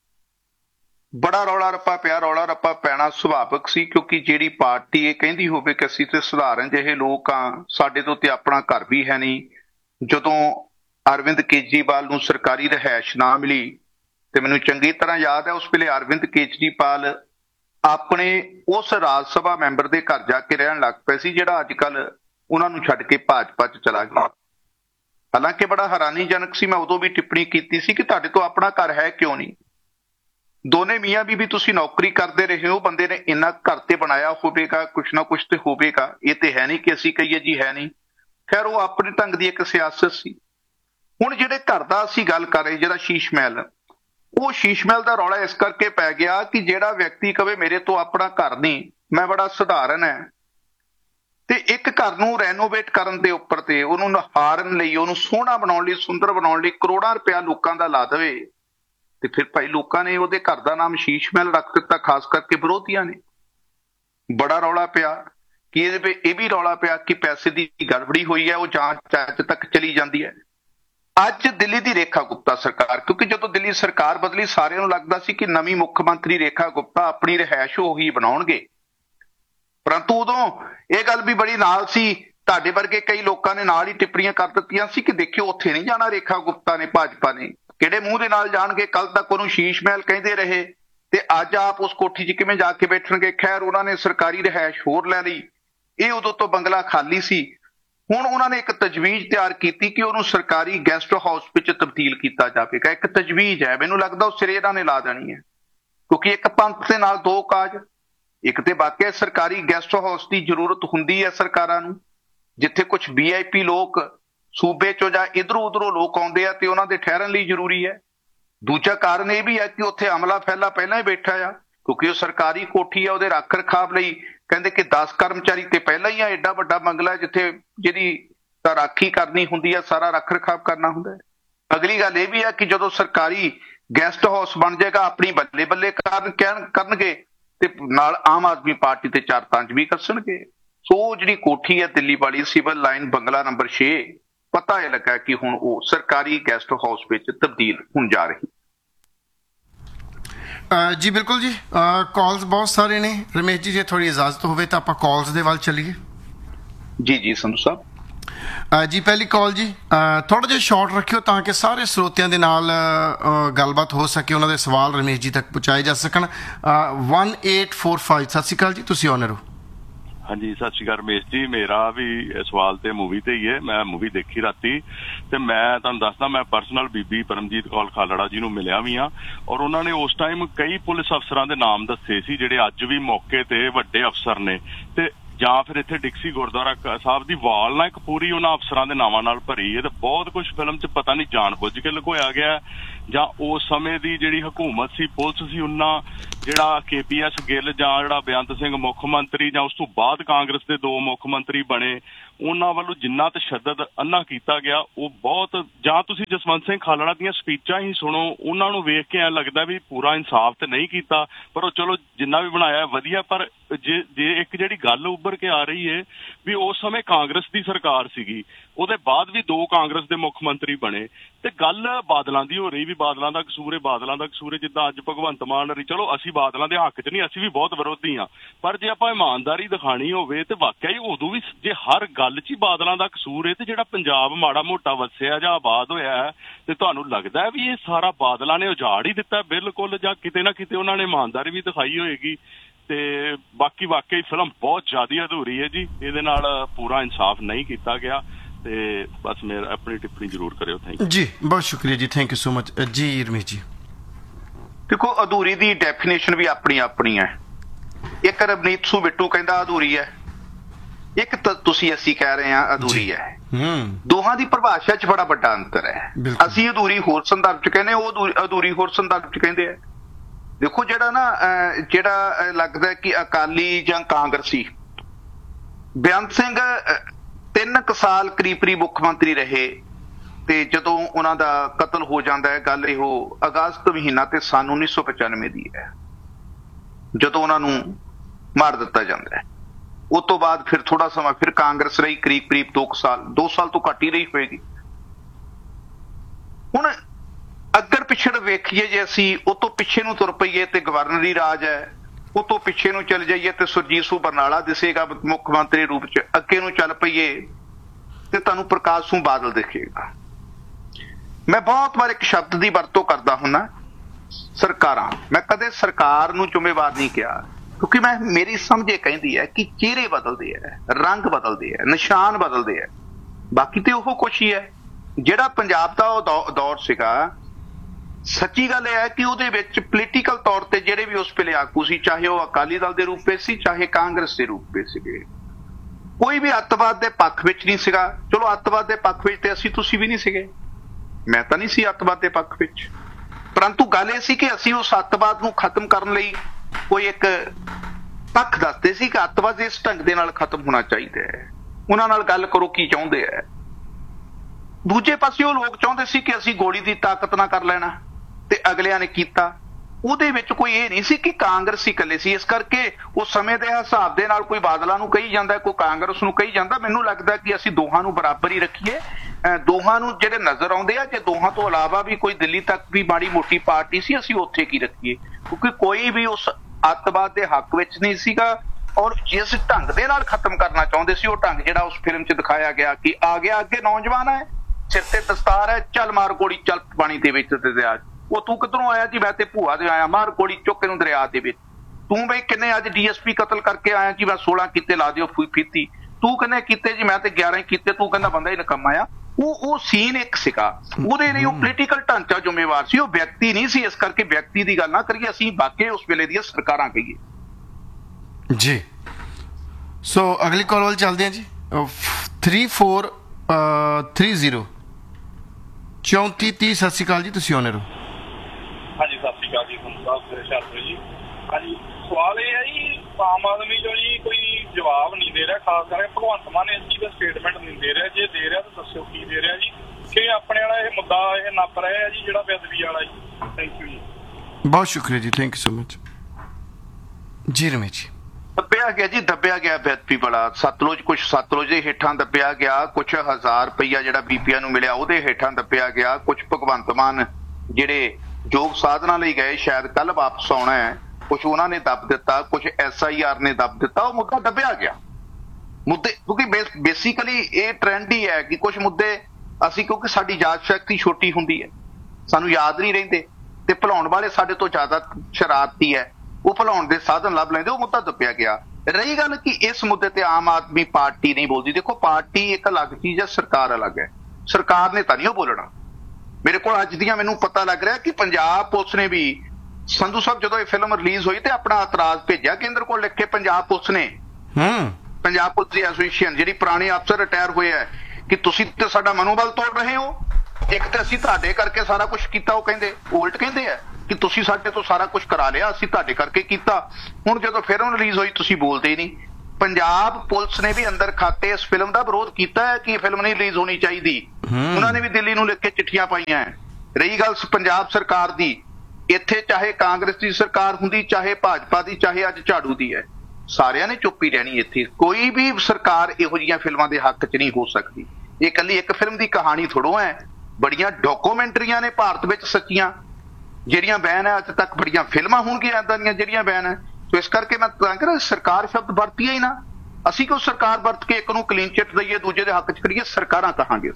ਬੜਾ ਰੌਲਾ ਰੱਪਾ ਪਿਆ। ਰੌਲਾ ਰੱਪਾ ਪੈਣਾ ਸੁਭਾਵਿਕ ਸੀ, ਕਿਉਂਕਿ ਜਿਹੜੀ ਪਾਰਟੀ ਇਹ ਕਹਿੰਦੀ ਹੋਵੇ ਕਿ ਅਸੀਂ ਤੇ ਸਧਾਰਨ ਜਿਹੇ ਲੋਕ ਹਾਂ, ਸਾਡੇ ਤੋਂ ਤੇ ਆਪਣਾ ਘਰ ਵੀ ਹੈ ਨਹੀਂ। ਜਦੋਂ ਅਰਵਿੰਦ ਕੇਜਰੀਵਾਲ ਨੂੰ ਸਰਕਾਰੀ ਰਿਹਾਇਸ਼ ਨਾ ਮਿਲੀ, ਤੇ ਮੈਨੂੰ ਚੰਗੀ ਤਰ੍ਹਾਂ ਯਾਦ ਹੈ ਉਸ ਵੇਲੇ ਅਰਵਿੰਦ ਕੇਜਰੀਵਾਲ ਆਪਣੇ ਉਸ ਰਾਜ ਸਭਾ ਮੈਂਬਰ ਦੇ ਘਰ ਜਾ ਕੇ ਰਹਿਣ ਲੱਗ ਪਏ ਸੀ, ਜਿਹੜਾ ਅੱਜ ਕੱਲ੍ਹ ਉਹਨਾਂ ਨੂੰ ਛੱਡ ਕੇ ਭਾਜਪਾ 'ਚ ਚਲਾ ਗਿਆ। ਹਾਲਾਂਕਿ ਬੜਾ ਹੈਰਾਨੀਜਨਕ ਸੀ, ਮੈਂ ਉਦੋਂ ਵੀ ਟਿੱਪਣੀ ਕੀਤੀ ਸੀ ਕਿ ਤੁਹਾਡੇ ਤੋਂ ਆਪਣਾ ਘਰ ਹੈ ਕਿਉਂ ਨਹੀਂ। ਦੋਨੇ ਮੀਆਂ ਬੀਬੀ ਤੁਸੀਂ ਨੌਕਰੀ ਕਰਦੇ ਰਹੇ ਹੋ, ਬੰਦੇ ਨੇ ਇੰਨਾ ਘਰ ਤੇ ਬਣਾਇਆ ਹੋਵੇਗਾ, ਕੁਛ ਨਾ ਕੁਛ ਤੇ ਹੋਵੇਗਾ। ਇਹ ਤੇ ਹੈ ਨਹੀਂ ਕਿ ਅਸੀਂ ਕਹੀਏ ਜੀ ਹੈ ਨਹੀਂ। ਖੈਰ, ਉਹ ਆਪਣੇ ਢੰਗ ਦੀ ਇੱਕ ਸਿਆਸਤ ਸੀ। ਹੁਣ ਜਿਹੜੇ ਘਰ ਦਾ ਅਸੀਂ ਗੱਲ ਕਰ ਰਹੇ, ਜਿਹੜਾ ਸ਼ੀਸ਼ ਮਹਿਲ, ਉਹ ਸ਼ੀਸ਼ ਮਹਿਲ ਦਾ ਰੌਲਾ ਇਸ ਕਰਕੇ ਪੈ ਗਿਆ ਕਿ ਜਿਹੜਾ ਵਿਅਕਤੀ ਕਵੇ ਮੇਰੇ ਤੋਂ ਆਪਣਾ ਘਰ ਨਹੀਂ, ਮੈਂ ਬੜਾ ਸਧਾਰਨ ਹੈ, ਤੇ ਇੱਕ ਘਰ ਨੂੰ ਰੈਨੋਵੇਟ ਕਰਨ ਦੇ ਉੱਪਰ ਤੇ ਉਹਨੂੰ ਨਿਹਾਰਨ ਲਈ, ਉਹਨੂੰ ਸੋਹਣਾ ਬਣਾਉਣ ਲਈ, ਸੁੰਦਰ ਬਣਾਉਣ ਲਈ ਕਰੋੜਾਂ ਰੁਪਇਆ ਲੋਕਾਂ ਦਾ ਲਾ ਦੇਵੇ, ਤੇ ਫਿਰ ਭਾਈ ਲੋਕਾਂ ਨੇ ਉਹਦੇ ਘਰ ਦਾ ਨਾਮ ਸ਼ੀਸ਼ ਮਹਿਲ ਰੱਖ ਦਿੱਤਾ, ਖਾਸ ਕਰਕੇ ਵਿਰੋਧੀਆਂ ਨੇ। ਬੜਾ ਰੌਲਾ ਪਿਆ ਕਿ ਇਹਦੇ ਇਹ ਵੀ ਰੌਲਾ ਪਿਆ ਕਿ ਪੈਸੇ ਦੀ ਗੜਬੜੀ ਹੋਈ ਹੈ, ਉਹ ਜਾਂਚ ਅੱਜ ਤੱਕ ਚਲੀ ਜਾਂਦੀ ਹੈ। ਅੱਜ ਦਿੱਲੀ ਦੀ ਰੇਖਾ ਗੁਪਤਾ ਸਰਕਾਰ, ਕਿਉਂਕਿ ਜਦੋਂ ਦਿੱਲੀ ਸਰਕਾਰ ਬਦਲੀ ਸਾਰਿਆਂ ਨੂੰ ਲੱਗਦਾ ਸੀ ਕਿ ਨਵੀਂ ਮੁੱਖ ਮੰਤਰੀ ਰੇਖਾ ਗੁਪਤਾ ਆਪਣੀ ਰਿਹਾਇਸ਼ ਉਹੀ ਬਣਾਉਣਗੇ, ਪਰੰਤੂ ਉਦੋਂ ਇਹ ਗੱਲ ਵੀ ਬੜੀ ਨਾਲ ਸੀ, ਤੁਹਾਡੇ ਵਰਗੇ ਕਈ ਲੋਕਾਂ ਨੇ ਨਾਲ ਹੀ ਟਿੱਪਣੀਆਂ ਕਰ ਦਿੱਤੀਆਂ ਸੀ ਕਿ ਦੇਖਿਓ ਉੱਥੇ ਨਹੀਂ ਜਾਣਾ ਰੇਖਾ ਗੁਪਤਾ ਨੇ, ਭਾਜਪਾ ਨੇ, ਕਿਹੜੇ ਮੂੰਹ ਦੇ ਨਾਲ ਜਾਣਗੇ। ਕੱਲ ਤੱਕ ਉਹਨੂੰ ਸ਼ੀਸ਼ ਮਹਿਲ ਕਹਿੰਦੇ ਰਹੇ ਤੇ ਅੱਜ ਆਪ ਉਸ ਕੋਠੀ 'ਚ ਕਿਵੇਂ ਜਾ ਕੇ ਬੈਠਣਗੇ। ਖੈਰ, ਉਹਨਾਂ ਨੇ ਸਰਕਾਰੀ ਰਿਹਾਇਸ਼ ਹੋਰ ਲੈ ਲਈ। ਇਹ ਉਦੋਂ ਤੋਂ ਬੰਗਲਾ ਖਾਲੀ ਸੀ। ਹੁਣ ਉਹਨਾਂ ਨੇ ਇੱਕ ਤਜਵੀਜ਼ ਤਿਆਰ ਕੀਤੀ ਕਿ ਉਹਨੂੰ ਸਰਕਾਰੀ ਗੈਸਟ ਹਾਊਸ ਵਿੱਚ ਤਬਦੀਲ ਕੀਤਾ ਜਾਵੇਗਾ। ਇੱਕ ਤਜਵੀਜ਼ ਹੈ, ਮੈਨੂੰ ਲੱਗਦਾ ਉਹ ਸਿਰੇ ਇਹਨਾਂ ਨੇ ਲਾ ਦੇਣੀ ਹੈ, ਕਿਉਂਕਿ ਇੱਕ ਪੰਥ ਦੇ ਨਾਲ ਦੋ ਕਾਜ। ਇੱਕ ਤੇ ਵਾਕਿਆ ਸਰਕਾਰੀ ਗੈਸਟ ਹਾਊਸ ਦੀ ਜ਼ਰੂਰਤ ਹੁੰਦੀ ਹੈ ਸਰਕਾਰਾਂ ਨੂੰ, ਜਿੱਥੇ ਕੁਝ ਵੀ ਆਈ ਪੀ ਲੋਕ ਸੂਬੇ ਚੋਂ ਜਾਂ ਇਧਰੋਂ ਉਧਰੋਂ ਲੋਕ ਆਉਂਦੇ ਆ ਤੇ ਉਹਨਾਂ ਦੇ ਠਹਿਰਨ ਲਈ ਜ਼ਰੂਰੀ ਹੈ। ਦੂਜਾ ਕਾਰਨ ਇਹ ਵੀ ਹੈ ਕਿ ਉੱਥੇ ਅਮਲਾ ਫੈਲਾ ਪਹਿਲਾਂ ਹੀ ਬੈਠਾ ਆ, ਕਿਉਂਕਿ ਉਹ ਸਰਕਾਰੀ ਕੋਠੀ ਆ, ਉਹਦੇ ਰੱਖ ਰਖਾਵ ਲਈ ਕਹਿੰਦੇ ਕਿ ਦਸ ਕਰਮਚਾਰੀ ਤੇ ਪਹਿਲਾਂ ਹੀ ਆ। ਐਡਾ ਵੱਡਾ ਬੰਗਲਾ ਜਿੱਥੇ ਜਿਹਦੀ ਤਾਂ ਰਾਖੀ ਕਰਨੀ ਹੁੰਦੀ ਹੈ, ਸਾਰਾ ਰੱਖ ਰਖਾਵ ਕਰਨਾ ਹੁੰਦਾ ਹੈ। ਅਗਲੀ ਗੱਲ ਇਹ ਵੀ ਹੈ ਕਿ ਜਦੋਂ ਸਰਕਾਰੀ ਗੈਸਟ ਹਾਊਸ ਬਣ ਜਾਏਗਾ, ਆਪਣੀ ਬੱਲੇ ਬੱਲੇ ਕਾਰਨ ਕਰਨਗੇ ਤੇ ਨਾਲ ਆਮ ਆਦਮੀ ਪਾਰਟੀ ਤੇ ਚਾਰ ਪੰਜ ਵੀ ਕੱਸਣਗੇ। ਸੋ ਜਿਹੜੀ ਕੋਠੀ ਹੈ ਦਿੱਲੀ ਵਾਲੀ, ਸਿਵਲ ਲਾਈਨ ਬੰਗਲਾ ਨੰਬਰ ਛੇ, ਪਤਾ ਇਹ ਲੱਗਾ ਕਿ ਹੁਣ ਉਹ ਸਰਕਾਰੀ ਗੈਸਟ ਹਾਊਸ ਵਿੱਚ ਤਬਦੀਲ ਹੋਣ ਜਾ ਰਹੀ। ਜੀ ਬਿਲਕੁਲ ਜੀ, ਕਾਲਸ ਬਹੁਤ ਸਾਰੇ ਨੇ। ਰਮੇਸ਼ ਜੀ, ਜੇ ਥੋੜੀ ਇਜਾਜ਼ਤ ਹੋਵੇ ਤਾਂ ਆਪਾਂ ਕਾਲਸ ਦੇ ਵੱਲ ਚੱਲੀਏ। ਜੀ ਜੀ ਸੰਧੂ ਸਾਹਿਬ। ਜੀ ਪਹਿਲੀ ਕਾਲ ਜੀ, ਥੋੜਾ ਜਿਹਾ ਸ਼ਾਰਟ ਰੱਖਿਓ ਤਾਂ ਕਿ ਸਾਰੇ ਸਰੋਤਿਆਂ ਦੇ ਨਾਲ ਗੱਲਬਾਤ ਹੋ ਸਕੇ, ਉਹਨਾਂ ਦੇ ਸਵਾਲ ਰਮੇਸ਼ ਜੀ ਤੱਕ ਪਹੁੰਚਾਏ ਜਾ ਸਕਣ। ਇੱਕ ਅੱਠ ਚਾਰ ਪੰਜ, ਸਤਿ ਸ਼੍ਰੀ ਅਕਾਲ ਜੀ, ਤੁਸੀਂ ਆਨਰ ਹੋ। ਹਾਂਜੀ, ਸਤਿ ਸ਼੍ਰੀ ਅਕਾਲ ਰਮੇਸ਼ ਜੀ। ਮੇਰਾ ਵੀ ਸਵਾਲ ਤੇ ਮੂਵੀ ਤੇ ਹੀ ਹੈ। ਮੈਂ ਮੂਵੀ ਦੇਖੀ ਰਾਤੀ, ਤੇ ਮੈਂ ਤੁਹਾਨੂੰ ਦੱਸਦਾ, ਮੈਂ ਪਰਸਨਲ ਬੀਬੀ ਪਰਮਜੀਤ ਕੌਰ ਖਾਲੜਾ ਜੀ ਨੂੰ ਮਿਲਿਆ ਵੀ ਹਾਂ, ਔਰ ਉਹਨਾਂ ਨੇ ਉਸ ਟਾਈਮ ਕਈ ਪੁਲਿਸ ਅਫਸਰਾਂ ਦੇ ਨਾਮ ਦੱਸੇ ਸੀ ਜਿਹੜੇ ਅੱਜ ਵੀ ਮੌਕੇ ਤੇ ਵੱਡੇ ਅਫਸਰ ਨੇ, ਤੇ ਜਾਂ ਫਿਰ ਇੱਥੇ ਡਿਕਸੀ ਗੁਰਦੁਆਰਾ ਸਾਹਿਬ ਦੀ ਵਾਲ ਨਾ ਇੱਕ ਪੂਰੀ ਉਹਨਾਂ ਅਫਸਰਾਂ ਦੇ ਨਾਵਾਂ ਨਾਲ ਭਰੀ ਹੈ। ਤੇ ਬਹੁਤ ਕੁਝ ਫਿਲਮ 'ਚ ਪਤਾ ਨਹੀਂ ਜਾਣ ਬੁੱਝ ਕੇ ਲੁਕੋਇਆ ਗਿਆ, ਜਾਂ ਉਸ ਸਮੇਂ ਦੀ ਜਿਹੜੀ ਹਕੂਮਤ ਸੀ, ਪੁਲਿਸ ਸੀ, ਉਹਨਾਂ ਜਿਹੜਾ ਕੇ ਪੀ ਐਸ ਗਿੱਲ ਜਾਂ ਜਿਹੜਾ ਬੇਅੰਤ ਸਿੰਘ ਮੁੱਖ ਮੰਤਰੀ, ਜਾਂ ਉਸ ਤੋਂ ਬਾਅਦ ਕਾਂਗਰਸ ਦੇ ਦੋ ਮੁੱਖ ਮੰਤਰੀ ਬਣੇ, ਉਹਨਾਂ ਵੱਲੋਂ ਜਿੰਨਾ ਤਸ਼ੱਦਦ ਅੰਨਾ ਕੀਤਾ ਗਿਆ ਉਹ ਬਹੁਤ। ਜਾਂ ਤੁਸੀਂ ਜਸਵੰਤ ਸਿੰਘ ਖਾਲੜਾ ਦੀਆਂ ਸਪੀਚਾਂ ਹੀ ਸੁਣੋ, ਉਹਨਾਂ ਨੂੰ ਵੇਖ ਕੇ ਐਂ ਲੱਗਦਾ ਵੀ ਪੂਰਾ ਇਨਸਾਫ ਤੇ ਨਹੀਂ ਕੀਤਾ, ਪਰ ਉਹ ਚਲੋ ਜਿੰਨਾ ਵੀ ਬਣਾਇਆ ਵਧੀਆ। ਪਰ ਜੇ ਜੇ ਇੱਕ ਜਿਹੜੀ ਗੱਲ ਉੱਭਰ ਕੇ ਆ ਰਹੀ ਹੈ ਵੀ ਉਸ ਸਮੇਂ ਕਾਂਗਰਸ ਦੀ ਸਰਕਾਰ ਸੀਗੀ, ਉਹਦੇ ਬਾਅਦ ਵੀ ਦੋ ਕਾਂਗਰਸ ਦੇ ਮੁੱਖ ਮੰਤਰੀ ਬਣੇ, ਤੇ ਗੱਲ ਬਾਦਲਾਂ ਦੀ ਹੋ ਰਹੀ ਵੀ ਬਾਦਲਾਂ ਦਾ ਕਸੂਰ ਹੈ, ਬਾਦਲਾਂ ਦਾ ਕਸੂਰ ਹੈ। ਜਿੱਦਾਂ ਅੱਜ ਭਗਵੰਤ ਮਾਨ ਰਹੀ, ਚਲੋ ਅਸੀਂ ਬਾਦਲਾਂ ਦੇ ਹੱਕ 'ਚ ਨਹੀਂ, ਅਸੀਂ ਵੀ ਬਹੁਤ ਵਿਰੋਧੀ ਹਾਂ, ਪਰ ਜੇ ਆਪਾਂ ਇਮਾਨਦਾਰੀ ਦਿਖਾਣੀ ਹੋਵੇ ਤੇ ਵਾਕਿਆ ਹੀ ਉਦੋਂ ਵੀ ਜੇ ਹਰ ਗੱਲ 'ਚ ਹੀ ਬਾਦਲਾਂ ਦਾ ਕਸੂਰ ਹੈ, ਤੇ ਜਿਹੜਾ ਪੰਜਾਬ ਮਾੜਾ ਮੋਟਾ ਵਸਿਆ ਜਾਂ ਆਬਾਦ ਹੋਇਆ ਹੈ, ਤੇ ਤੁਹਾਨੂੰ ਲੱਗਦਾ ਹੈ ਵੀ ਇਹ ਸਾਰਾ ਬਾਦਲਾਂ ਨੇ ਉਜਾੜ ਹੀ ਦਿੱਤਾ ਬਿਲਕੁਲ, ਜਾਂ ਕਿਤੇ ਨਾ ਕਿਤੇ ਉਹਨਾਂ ਨੇ ਇਮਾਨਦਾਰੀ ਵੀ ਦਿਖਾਈ ਹੋਏਗੀ। ਤੇ ਬਾਕੀ ਵਾਕਈ ਫਿਲਮ ਬਹੁਤ ਜ਼ਿਆਦਾ ਅਧੂਰੀ ਹੈ ਜੀ, ਇਹਦੇ ਨਾਲ ਪੂਰਾ ਇਨਸਾਫ ਨਹੀਂ ਕੀਤਾ ਗਿਆ। ਤੇ ਬਸ ਮੇਰਾ ਆਪਣੀ ਟਿੱਪਣੀ ਜ਼ਰੂਰ ਕਰਿਓ। ਥੈਂਕ ਯੂ ਜੀ, ਬਹੁਤ ਸ਼ੁਕਰੀਆ ਜੀ, ਥੈਂਕ ਯੂ ਸੋ ਮਚ ਜੀ। ਰਮੇਸ਼ ਜੀ, ਦੇਖੋ ਅਧੂਰੀ ਦੀ ਡੈਫੀਨੇਸ਼ਨ ਵੀ ਆਪਣੀ ਆਪਣੀ ਹੈ। ਇੱਕ ਰਵਨੀਤ ਸੂ ਬਿੱਟੂ ਕਹਿੰਦਾ ਅਧੂਰੀ ਹੈ, ਇੱਕ ਤੁਸੀਂ ਅਸੀਂ ਕਹਿ ਰਹੇ ਹਾਂ ਅਧੂਰੀ ਹੈ। ਦੋਹਾਂ ਦੀ ਪਰਿਭਾਸ਼ਾ 'ਚ ਬੜਾ ਵੱਡਾ ਅੰਤਰ ਹੈ। ਅਸੀਂ ਅਧੂਰੀ ਹੋਰ ਸੰਦਰਭ 'ਚ ਕਹਿੰਦੇ, ਉਹ ਅਧੂਰੀ ਹੋਰ ਸੰਦਰਭ 'ਚ ਕਹਿੰਦੇ ਆ। ਦੇਖੋ ਜਿਹੜਾ ਨਾ ਜਿਹੜਾ ਲੱਗਦਾ ਕਿ ਅਕਾਲੀ ਜਾਂ ਕਾਂਗਰਸੀ, ਬੇਅੰਤ ਸਿੰਘ ਤਿੰਨ ਕੁ ਸਾਲ ਕਰੀਬ ਕਰੀਬ ਮੁੱਖ ਮੰਤਰੀ ਰਹੇ, ਤੇ ਜਦੋਂ ਉਹਨਾਂ ਦਾ ਕਤਲ ਹੋ ਜਾਂਦਾ ਹੈ, ਗੱਲ ਇਹੋ ਅਗਸਤ ਮਹੀਨਾ ਤੇ ਸਨ ਉੱਨੀ ਸੌ ਪਚਾਨਵੇਂ ਦੀ ਹੈ। ਜਦੋਂ ਉਹਨਾਂ ਨੂੰ ਮਾਰ ਦਿੱਤਾ ਜਾਂਦਾ ਹੈ। ਉਸ ਤੋਂ ਬਾਅਦ ਫਿਰ ਥੋੜਾ ਸਮਾਂ ਫਿਰ ਕਾਂਗਰਸ ਰਹੀ, ਕਰੀਬ ਕਰੀਬ ਦੋ ਕੁ ਸਾਲ ਦੋ ਸਾਲ ਤੋਂ ਘੱਟ ਹੀ ਰਹੀ ਹੋਏਗੀ। ਹੁਣ ਅੱਗਰ ਪਿਛੜ ਵੇਖੀਏ ਜੇ ਅਸੀਂ ਉਹ ਤੋਂ ਪਿੱਛੇ ਨੂੰ ਤੁਰ ਪਈਏ ਤੇ ਗਵਰਨਰੀ ਰਾਜ ਹੈ, ਉਹ ਤੋਂ ਪਿੱਛੇ ਨੂੰ ਚੱਲ ਜਾਈਏ ਤੇ ਸੁਰਜੀਤ ਸਿੰਘ ਬਰਨਾਲਾ ਦਿਸੇਗਾ ਮੁੱਖ ਮੰਤਰੀ ਰੂਪ ਚ, ਅੱਗੇ ਨੂੰ ਚੱਲ ਪਈਏ ਤੇ ਤੁਹਾਨੂੰ ਪ੍ਰਕਾਸ਼ ਸਿੰਘ ਬਾਦਲ ਦਿਖੇਗਾ। ਮੈਂ ਬਹੁਤ ਵਾਰ ਇੱਕ ਸ਼ਬਦ ਦੀ ਵਰਤੋਂ ਕਰਦਾ ਹੁੰਦਾ, ਸਰਕਾਰਾਂ। ਮੈਂ ਕਦੇ ਸਰਕਾਰ ਨੂੰ ਜ਼ਿੰਮੇਵਾਰ ਨਹੀਂ ਕਿਹਾ, ਕਿਉਂਕਿ ਮੈਂ ਮੇਰੀ ਸਮਝ ਇਹ ਕਹਿੰਦੀ ਹੈ ਕਿ ਚਿਹਰੇ ਬਦਲਦੇ ਹੈ, ਰੰਗ ਬਦਲਦੇ ਹੈ, ਨਿਸ਼ਾਨ ਬਦਲਦੇ ਹੈ, ਬਾਕੀ ਤੇ ਉਹ ਕੁਛ ਹੀ ਹੈ। ਜਿਹੜਾ ਪੰਜਾਬ ਦਾ ਉਹ ਦੌ- ਦੌਰ ਸੀਗਾ, ਸੱਚੀ ਗੱਲ ਇਹ ਹੈ ਕਿ ਉਹਦੇ ਵਿੱਚ ਪੋਲੀਟੀਕਲ ਤੌਰ ਤੇ ਜਿਹੜੇ ਵੀ ਉਸ ਵੇਲੇ ਆਗੂ ਸੀ, ਚਾਹੇ ਉਹ ਅਕਾਲੀ ਦਲ ਦੇ ਰੂਪ ਵਿੱਚ ਸੀ, ਚਾਹੇ ਕਾਂਗਰਸ ਦੇ ਰੂਪ ਵਿੱਚ ਸੀਗੇ, ਕੋਈ ਵੀ ਅੱਤਵਾਦ ਦੇ ਪੱਖ ਵਿੱਚ ਨਹੀਂ ਸੀਗਾ। ਚਲੋ ਅੱਤਵਾਦ ਦੇ ਪੱਖ ਵਿੱਚ ਤੇ ਅਸੀਂ ਤੁਸੀਂ ਵੀ ਨਹੀਂ ਸੀਗੇ, ਮੈਂ ਤਾਂ ਨਹੀਂ ਸੀ ਅੱਤਵਾਦ ਦੇ ਪੱਖ ਵਿੱਚ, ਪਰੰਤੂ ਗੱਲ ਇਹ ਸੀ ਕਿ ਅਸੀਂ ਉਸ ਅੱਤਵਾਦ ਨੂੰ ਖਤਮ ਕਰਨ ਲਈ ਕੋਈ ਇੱਕ ਪੱਖ ਦੱਸਦੇ ਸੀ ਕਿ ਅੱਤਵਾਦ ਇਸ ਢੰਗ ਦੇ ਨਾਲ ਖਤਮ ਹੋਣਾ ਚਾਹੀਦਾ ਹੈ, ਉਹਨਾਂ ਨਾਲ ਗੱਲ ਕਰੋ ਕੀ ਚਾਹੁੰਦੇ ਹੈ। ਦੂਜੇ ਪਾਸੇ ਉਹ ਲੋਕ ਚਾਹੁੰਦੇ ਸੀ ਕਿ ਅਸੀਂ ਗੋਲੀ ਦੀ ਤਾਕਤ ਨਾਲ ਕਰ ਲੈਣਾ, ਤੇ ਅਗਲਿਆਂ ਨੇ ਕੀਤਾ। ਉਹਦੇ ਵਿੱਚ ਕੋਈ ਇਹ ਨਹੀਂ ਸੀ ਕਿ ਕਾਂਗਰਸ ਹੀ ਇਕੱਲੇ ਸੀ, ਇਸ ਕਰਕੇ ਉਸ ਸਮੇਂ ਦੇ ਹਿਸਾਬ ਦੇ ਨਾਲ ਕੋਈ ਬਾਦਲਾਂ ਨੂੰ ਕਹੀ ਜਾਂਦਾ, ਕੋਈ ਕਾਂਗਰਸ ਨੂੰ ਕਹੀ ਜਾਂਦਾ। ਮੈਨੂੰ ਲੱਗਦਾ ਕਿ ਅਸੀਂ ਦੋਹਾਂ ਨੂੰ ਬਰਾਬਰ ਹੀ ਰੱਖੀਏ, ਦੋਹਾਂ ਨੂੰ ਜਿਹੜੇ ਨਜ਼ਰ ਆਉਂਦੇ ਆ, ਜੇ ਦੋਹਾਂ ਤੋਂ ਇਲਾਵਾ ਵੀ ਕੋਈ ਦਿੱਲੀ ਤੱਕ ਵੀ ਮਾੜੀ ਮੋਟੀ ਪਾਰਟੀ ਸੀ, ਅਸੀਂ ਉੱਥੇ ਕੀ ਰੱਖੀਏ, ਕਿਉਂਕਿ ਕੋਈ ਵੀ ਉਸ ਅੱਤਵਾਦ ਦੇ ਹੱਕ ਵਿੱਚ ਨਹੀਂ ਸੀਗਾ। ਔਰ ਜਿਸ ਢੰਗ ਦੇ ਨਾਲ ਖਤਮ ਕਰਨਾ ਚਾਹੁੰਦੇ ਸੀ, ਉਹ ਢੰਗ ਜਿਹੜਾ ਉਸ ਫਿਲਮ 'ਚ ਦਿਖਾਇਆ ਗਿਆ ਕਿ ਆ ਗਿਆ ਅੱਗੇ ਨੌਜਵਾਨ ਹੈ, ਸਿਰ ਤੇ ਦਸਤਾਰ ਹੈ, ਚੱਲ ਮਾਰ ਗੋਲੀ, ਚੱਲ ਪਾਣੀ ਦੇ ਵਿੱਚ ਤੇ ਦਰਿਆ। ਉਹ ਤੂੰ ਕਿੱਧਰੋਂ ਆਇਆ ਜੀ? ਮੈਂ ਤੇ ਭੂਆ ਦੇ ਆਇਆ, ਮਾਰ ਗੋਲੀ, ਚੁੱਕ ਇਹਨੂੰ ਦਰਿਆ ਦੇ ਵਿੱਚ। ਤੂੰ ਬਈ ਕਿੰਨੇ ਅੱਜ ਡੀਐਸਪੀ ਕਤਲ ਕਰਕੇ ਆਇਆ ਜੀ? ਮੈਂ ਸੋਲਾਂ ਕੀਤੇ, ਲਾ ਦਿਓ ਫੀਤੀ। ਤੂੰ ਕਿੰਨੇ ਕੀਤੇ ਜੀ? ਮੈਂ ਤੇ ਗਿਆਰਾਂ ਹੀ ਕੀਤੇ। ਤੂੰ ਕਹਿੰਦਾ ਬੰਦਾ ਹੀ ਨਿਕੰਮਾ ਆ। ਉਹ ਉਹ ਸੀਨ ਇੱਕ ਸੀਗਾ, ਉਹਦੇ ਲਈ ਉਹ ਪੋਲੀਟੀਕਲ ਢਾਂਚਾ ਜ਼ਿੰਮੇਵਾਰ ਸੀ, ਉਹ ਵਿਅਕਤੀ ਨਹੀਂ ਸੀ। ਇਸ ਕਰਕੇ ਵਿਅਕਤੀ ਦੀ ਗੱਲ ਨਾ ਕਰੀਏ, ਅਸੀਂ ਵਾਕਈ ਉਸ ਵੇਲੇ ਦੀਆਂ ਸਰਕਾਰਾਂ ਕਹੀਏ ਜੀ। ਸੋ ਅਗਲੀ ਕਾਲ ਵੱਲ ਚੱਲਦੇ ਹਾਂ ਜੀ। ਥ੍ਰੀ ਫੋਰ ਥ੍ਰੀ ਜ਼ੀਰੋ ਚੌਂਤੀ ਤੀਹ। ਸਤਿ ਸ਼੍ਰੀ ਅਕਾਲ ਜੀ, ਤੁਸੀਂ ਆਉਣੇ ਰਹੋ। ਹਾਂਜੀ, ਸਤਿ ਸ਼੍ਰੀ ਅਕਾਲ ਜੀ, ਤੁਹਾਨੂੰ ਸਾਹਿਬ ਮੇਰੇ ਸ਼ਾਸਤਰੀ ਜੀ। ਹਾਂਜੀ, ਸਵਾਲ ਇਹ ਹੈ ਜੀ, ਆਮ ਆਦਮੀ ਜੋ ਜੀ ਕੋਈ ਜਵਾਬ ਨਹੀਂ ਦੇ ਰਿਹਾ, ਖਾਸ ਕਰਕੇ ਭਗਵੰਤ ਮਾਨ ਨੇ ਇਸ ਚੀਜ਼ ਦਾ ਸਟੇਟਮੈਂਟ ਨਹੀਂ ਦੇ ਰਿਹਾ। ਜੇ ਦੇ ਰਿਹਾ ਤਾਂ ਦੱਸੋ ਕੀ ਦੇ ਰਿਹਾ ਜੀ, ਕਿ ਆਪਣੇ ਵਾਲਾ ਇਹ ਮੁੱਦਾ ਇਹ ਨੱਪ ਰਿਹਾ ਹੈ ਜੀ, ਜਿਹੜਾ ਬੇਅਦਬੀ ਵਾਲਾ ਜੀ। ਥੈਂਕ ਯੂ ਜੀ। ਬਹੁਤ ਸ਼ੁਕਰੀਆ ਜੀ, ਥੈਂਕ ਯੂ ਸੋ ਮਚ ਜੀ। ਰਮੇਸ਼ ਜੀ, ਦੱਬਿਆ ਗਿਆ ਜੀ, ਦੱਬਿਆ ਗਿਆ ਬੇਅਦਬੀ ਵਾਲਾ। ਸਤਲੁਜ, ਕੁਛ ਸਤਲੁਜ ਦੇ ਹੇਠਾਂ ਦੱਬਿਆ ਗਿਆ, ਕੁਛ ਹਜ਼ਾਰ ਰੁਪਈਆ ਜਿਹੜਾ ਬੀਪੀਆਂ ਨੂੰ ਮਿਲਿਆ ਉਹਦੇ ਹੇਠਾਂ ਦੱਬਿਆ ਗਿਆ, ਕੁਛ ਭਗਵੰਤ ਮਾਨ ਜਿਹੜੇ ਯੋਗ ਸਾਧਨਾ ਲਈ ਗਏ, ਸ਼ਾਇਦ ਕੱਲ ਵਾਪਸ ਆਉਣਾ ਹੈ, ਕੁਛ ਉਹਨਾਂ ਨੇ ਦੱਬ ਦਿੱਤਾ, ਕੁਛ ਐਸ ਆਈ ਆਰ ਨੇ ਦੱਬ ਦਿੱਤਾ। ਉਹ ਮੁੱਦਾ ਦੱਬਿਆ ਗਿਆ। ਮੁੱਦੇ ਕਿਉਂਕਿ ਬੇਸਿਕਲੀ ਇਹ ਟ੍ਰੈਂਡ ਹੀ ਹੈ ਕਿ ਕੁਛ ਮੁੱਦੇ ਅਸੀਂ, ਕਿਉਂਕਿ ਸਾਡੀ ਯਾਦ ਸ਼ਕਤੀ ਛੋਟੀ ਹੁੰਦੀ ਹੈ, ਸਾਨੂੰ ਯਾਦ ਨਹੀਂ ਰਹਿੰਦੇ, ਤੇ ਭੁਲਾਉਣ ਵਾਲੇ ਸਾਡੇ ਤੋਂ ਜ਼ਿਆਦਾ ਸ਼ਰਾਰਤੀ ਹੈ, ਉਹ ਭੁਲਾਉਣ ਦੇ ਸਾਧਨ ਲੱਭ ਲੈਂਦੇ। ਉਹ ਮੁੱਦਾ ਦੱਬਿਆ ਗਿਆ। ਰਹੀ ਗੱਲ ਕਿ ਇਸ ਮੁੱਦੇ ਤੇ ਆਮ ਆਦਮੀ ਪਾਰਟੀ ਨਹੀਂ ਬੋਲਦੀ, ਦੇਖੋ ਪਾਰਟੀ ਇੱਕ ਅਲੱਗ ਚੀਜ਼ ਹੈ, ਸਰਕਾਰ ਅਲੱਗ ਹੈ। ਸਰਕਾਰ ਨੇ ਤਾਂ ਨਹੀਂ ਉਹ ਬੋਲਣਾ। ਮੇਰੇ ਕੋਲ ਅੱਜ ਦੀਆਂ ਮੈਨੂੰ ਪਤਾ ਲੱਗ ਰਿਹਾ ਕਿ ਪੰਜਾਬ ਪੁਲਿਸ ਨੇ ਵੀ, ਸੰਧੂ ਸਾਹਿਬ ਜਦੋਂ ਇਹ ਫਿਲਮ ਰਿਲੀਜ਼ ਹੋਈ ਤੇ ਆਪਣਾ ਇਤਰਾਜ਼ ਭੇਜਿਆ ਕੇਂਦਰ ਕੋਲ ਲਿਖ ਕੇ। ਪੰਜਾਬ ਪੁਲਿਸ ਨੇ, ਹੂੰ ਪੰਜਾਬ ਪੁਲਿਸ ਦੀ ਐਸੋਸੀਏਸ਼ਨ ਜਿਹੜੀ ਪੁਰਾਣੇ ਅਫਸਰ ਰਿਟਾਇਰ ਹੋਏ ਹੈ, ਕਿ ਤੁਸੀਂ ਤੇ ਸਾਡਾ ਮਨੋਬਲ ਤੋੜ ਰਹੇ ਹੋ। ਇੱਕ ਤੇ ਅਸੀਂ ਤੁਹਾਡੇ ਕਰਕੇ ਸਾਰਾ ਕੁਝ ਕੀਤਾ, ਉਹ ਕਹਿੰਦੇ ਉਲਟ ਕਹਿੰਦੇ ਆ ਕਿ ਤੁਸੀਂ ਸਾਡੇ ਤੋਂ ਸਾਰਾ ਕੁਝ ਕਰਾ ਲਿਆ, ਅਸੀਂ ਤੁਹਾਡੇ ਕਰਕੇ ਕੀਤਾ। ਹੁਣ ਜਦੋਂ ਫਿਲਮ ਰਿਲੀਜ਼ ਹੋਈ ਤੁਸੀਂ ਬੋਲਦੇ ਹੀ ਨਹੀਂ। ਪੰਜਾਬ ਪੁਲਿਸ ਨੇ ਵੀ ਅੰਦਰ ਖਾਤੇ ਇਸ ਫਿਲਮ ਦਾ ਵਿਰੋਧ ਕੀਤਾ ਹੈ ਕਿ ਇਹ ਫਿਲਮ ਨਹੀਂ ਰਿਲੀਜ਼ ਹੋਣੀ ਚਾਹੀਦੀ। ਉਹਨਾਂ ਨੇ ਵੀ ਦਿੱਲੀ ਨੂੰ ਲਿਖ ਕੇ ਚਿੱਠੀਆਂ ਪਾਈਆਂ। ਰਹੀ ਗੱਲ ਪੰਜਾਬ ਸਰਕਾਰ ਦੀ, ਇੱਥੇ ਚਾਹੇ ਕਾਂਗਰਸ ਦੀ ਸਰਕਾਰ ਹੁੰਦੀ, ਚਾਹੇ ਭਾਜਪਾ ਦੀ, ਚਾਹੇ ਅੱਜ ਝਾੜੂ ਦੀ ਹੈ, ਸਾਰਿਆਂ ਨੇ ਚੁੱਪ ਹੀ ਰਹਿਣੀ। ਇੱਥੇ ਕੋਈ ਵੀ ਸਰਕਾਰ ਇਹੋ ਜਿਹੀਆਂ ਫਿਲਮਾਂ ਦੇ ਹੱਕ 'ਚ ਨਹੀਂ ਹੋ ਸਕਦੀ। ਇਹ ਇਕੱਲੀ ਇੱਕ ਫਿਲਮ ਦੀ ਕਹਾਣੀ ਥੋੜ੍ਹੋ ਹੈ, ਬੜੀਆਂ ਡਾਕੂਮੈਂਟਰੀਆਂ ਨੇ ਭਾਰਤ ਵਿੱਚ ਸੱਚੀਆਂ ਜਿਹੜੀਆਂ ਬੈਨ ਹੈ। ਅੱਜ ਤੱਕ ਬੜੀਆਂ ਫਿਲਮਾਂ ਹੋਣਗੀਆਂ ਏਦਾਂ ਦੀਆਂ ਜਿਹੜੀਆਂ ਬੈਨ ਹੈ। ਸੋ ਇਸ ਕਰਕੇ ਮੈਂ ਤਾਂ ਕਹਿੰਦਾ ਸਰਕਾਰ ਸ਼ਬਦ ਵਰਤੀਏ ਹੀ ਨਾ। ਅਸੀਂ ਕਿਉਂ ਸਰਕਾਰ ਵਰਤ ਕੇ ਇੱਕ ਨੂੰ ਕਲੀਨ ਚਿੱਟ ਦਈਏ, ਦੂਜੇ ਦੇ ਹੱਕ 'ਚ ਕਰੀਏ? ਸਰਕਾਰਾਂ ਕਹਾਂਗੇ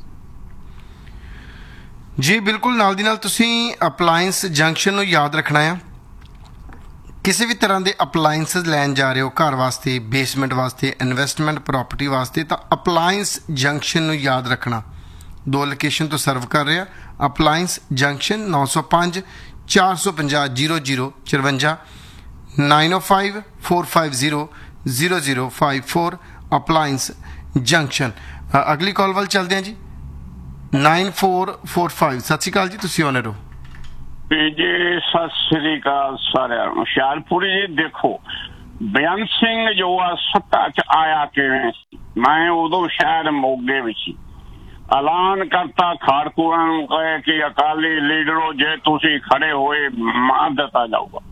ਜੀ। ਬਿਲਕੁਲ ਨਾਲ ਦੀ ਨਾਲ ਤੁਸੀਂ ਅਪਲਾਇੰਸ ਜੰਕਸ਼ਨ ਨੂੰ ਯਾਦ ਰੱਖਣਾ ਆ। ਕਿਸੇ ਵੀ ਤਰ੍ਹਾਂ ਦੇ ਅਪਲਾਇੰਸਸ ਲੈਣ ਜਾ ਰਹੇ ਹੋ, ਘਰ ਵਾਸਤੇ, ਬੇਸਮੈਂਟ ਵਾਸਤੇ, ਇਨਵੈਸਟਮੈਂਟ ਪ੍ਰਾਪਰਟੀ ਵਾਸਤੇ, ਤਾਂ ਅਪਲਾਇੰਸ ਜੰਕਸ਼ਨ ਨੂੰ ਯਾਦ ਰੱਖਣਾ। ਦੋ ਲੋਕੇਸ਼ਨ ਤੋਂ ਸਰਵ ਕਰ ਰਿਹਾ। ਅਪਲਾਇੰਸ ਜੰਕਸ਼ਨ ਨੌ ਸੌ ਪੰਜ ਚਾਰ ਸੌ ਪੰਜਾਹ ਜ਼ੀਰੋ ਜ਼ੀਰੋ ਚੁਰੰਜਾ, ਨਾਈਨ ਓ five four five zero zero zero five four, appliance junction. ਅਗਲੀ ਕਾਲ ਵੱਲ ਚੱਲਦੇ ਹਾਂ ਜੀ। Nine four four five. ਸਤਿ ਸ਼੍ਰੀ ਅਕਾਲ ਜੀ, ਤੁਸੀਂ ਆਉਣੇ ਰਹੋ। ਜੀ ਸਤਿ ਸ੍ਰੀ ਅਕਾਲ ਸਾਰਿਆਂ ਨੂੰ। ਹੁਸ਼ਿਆਰਪੁਰੀ ਜੀ, ਦੇਖੋ ਬੇਅੰਤ ਸਿੰਘ ਜੋ ਆ ਸੱਤਾ 'ਚ ਆਇਆ ਕਿਵੇਂ ਸੀ? ਮੈਂ ਉਦੋਂ ਸ਼ਾਇਦ ਮੋਗੇ ਵਿੱਚ ਸੀ। ਐਲਾਨ ਕਰਤਾ ਖਾੜਕੂਆਂ ਨੂੰ, ਕਹੇ ਕਿ ਅਕਾਲੀ ਲੀਡਰੋ ਜੇ ਤੁਸੀਂ ਖੜੇ ਹੋਏ ਮਾਰ ਦਿੱਤਾ ਜਾਊਗਾ।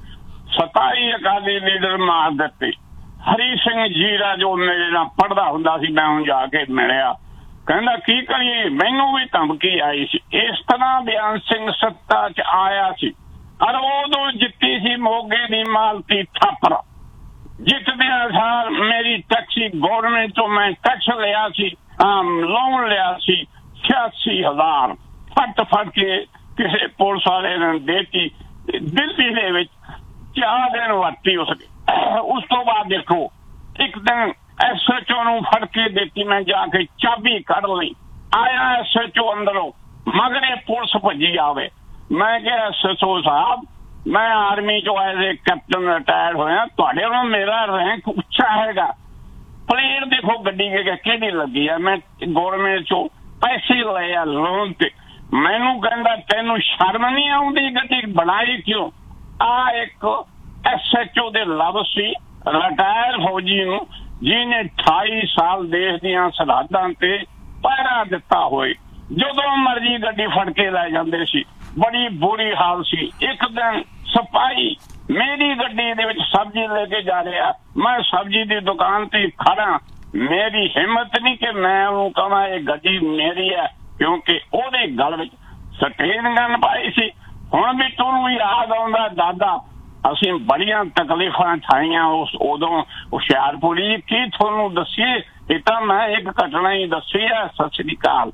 ਸਤਾਈ ਅਕਾਲੀ ਲੀਡਰ ਮਾਰ ਦਿੱਤੇ। ਹਰੀ ਸਿੰਘ ਜੀਰਾ ਜੋ ਮੇਰੇ ਨਾਲ ਪੜ੍ਹਦਾ ਹੁੰਦਾ ਸੀ, ਮੈਂ ਹੁਣ ਜਾ ਕੇ ਮਿਲਿਆ, ਕਹਿੰਦਾ ਕੀ ਕਰੀਏ, ਮੈਨੂੰ ਵੀ ਧਮਕੀ ਆਈ ਸੀ। ਇਸ ਤਰ੍ਹਾਂ ਬਿਆਨ ਸਿੰਘ ਸੱਤਾ ਚ ਆਇਆ ਸੀ। ਔਰ ਉਦੋਂ ਜਿੱਤੀ ਸੀ ਮੋਗੇ ਦੀ ਮਾਲਤੀ ਥਾਪਰ। ਜਿੱਤਦਿਆਂ ਸਾਰ ਮੇਰੀ ਟੈਕਸੀ ਗੌਰਮੈਂਟ ਤੋਂ ਮੈਂ ਟੈਕਸ ਲਿਆ ਸੀ, ਲੋਨ ਲਿਆ ਸੀ ਛਿਆਸੀ ਹਜ਼ਾਰ, ਫਟ ਫਟ ਕੇ ਕਿਸੇ ਪੁਲਿਸ ਵਾਲੇ ਨੇ ਦੇਤੀ। ਦਿੱਲੀ ਦੇ ਵਿੱਚ ਚਾਰ ਦਿਨ ਵਰਤੀ ਉਸ ਉਸ ਤੋਂ ਬਾਅਦ ਦੇਖੋ ਇੱਕ ਦਿਨ ਐਸ ਐਚ ਓ ਨੂੰ ਫੜ ਕੇ ਦਿੱਤੀ, ਮੈਂ ਜਾ ਕੇ ਚਾਬੀ ਕੱਢ ਲਈ। ਆਇਆ ਐਸ ਐਚ ਓ ਅੰਦਰੋਂ, ਮਗਰੇ ਪੁਲਿਸ ਭੱਜੀ ਆਵੇ। ਮੈਂ ਕਿਹਾ ਐਸ ਐਚ ਓ ਸਾਹਿਬ, ਮੈਂ ਆਰਮੀ ਚੋਂ ਐਜ਼ ਏ ਕੈਪਟਨ ਰਿਟਾਇਰ ਹੋਇਆ, ਤੁਹਾਡੇ ਨਾਲ ਮੇਰਾ ਰੈਂਕ ਉੱਚਾ ਹੈਗਾ। ਪਲੇਟ ਦੇਖੋ ਗੱਡੀ ਕਿਹੜੀ ਲੱਗੀ ਆ, ਮੈਂ ਗੌਰਮੈਂਟ ਚੋਂ ਪੈਸੇ ਲਏ ਆ ਲੋਨ ਤੇ। ਮੈਨੂੰ ਕਹਿੰਦਾ ਤੈਨੂੰ ਸ਼ਰਮ ਨਹੀਂ ਆਉਂਦੀ, ਗੱਡੀ ਬਣਾਈ ਕਿਉਂ? ਆ ਇੱਕ ਐਸ ਐਚ ਓ ਦੇ ਲਫ਼ਜ਼ ਸੀ ਰਿਟਾਇਰ ਫੌਜੀ ਨੂੰ, ਜਿਹਨੇ ਅਠਾਈ ਸਾਲ ਦੇਸ਼ ਦੀਆਂ ਸਰਹੱਦਾਂ ਤੇ ਪਹਿਰਾ ਦਿੱਤਾ ਹੋਏ। ਜਦੋਂ ਮਰਜੀ ਗੱਡੀ ਫੜ ਕੇ ਲੈ ਜਾਂਦੇ ਸੀ, ਬੜੀ ਬੁਰੀ ਹਾਲ ਸੀ। ਇੱਕ ਦਿਨ ਸਿਪਾਹੀ ਮੇਰੀ ਗੱਡੀ ਦੇ ਵਿੱਚ ਸਬਜ਼ੀ ਲੈ ਕੇ ਜਾ ਰਿਹਾ, ਮੈਂ ਸਬਜ਼ੀ ਦੀ ਦੁਕਾਨ ਤੇ ਖੜਾ, ਮੇਰੀ ਹਿੰਮਤ ਨਹੀਂ ਕਿ ਮੈਂ ਉਹਨੂੰ ਕਹਾਂ ਇਹ ਗੱਡੀ ਮੇਰੀ ਹੈ, ਕਿਉਂਕਿ ਉਹਦੇ ਗਲ ਵਿੱਚ ਸਟੇਨ ਗਨ ਪਾਈ ਸੀ। ਹੁਣ ਵੀ ਤੁਹਾਨੂੰ ਯਾਦ ਆਉਂਦਾ ਦਾਦਾ, ਅਸੀਂ ਬੜੀਆਂ ਤਕਲੀਫਾਂ ਠਾਈਆਂ ਉਸ ਉਦੋਂ ਹੁਸ਼ਿਆਰਪੁਰੀ। ਕੀ ਤੁਹਾਨੂੰ ਦੱਸੀਏ, ਇਹ ਤਾਂ ਮੈਂ ਇੱਕ ਘਟਨਾ ਹੀ ਦੱਸੀ ਹੈ। ਸਤਿ ਸ੍ਰੀ ਅਕਾਲ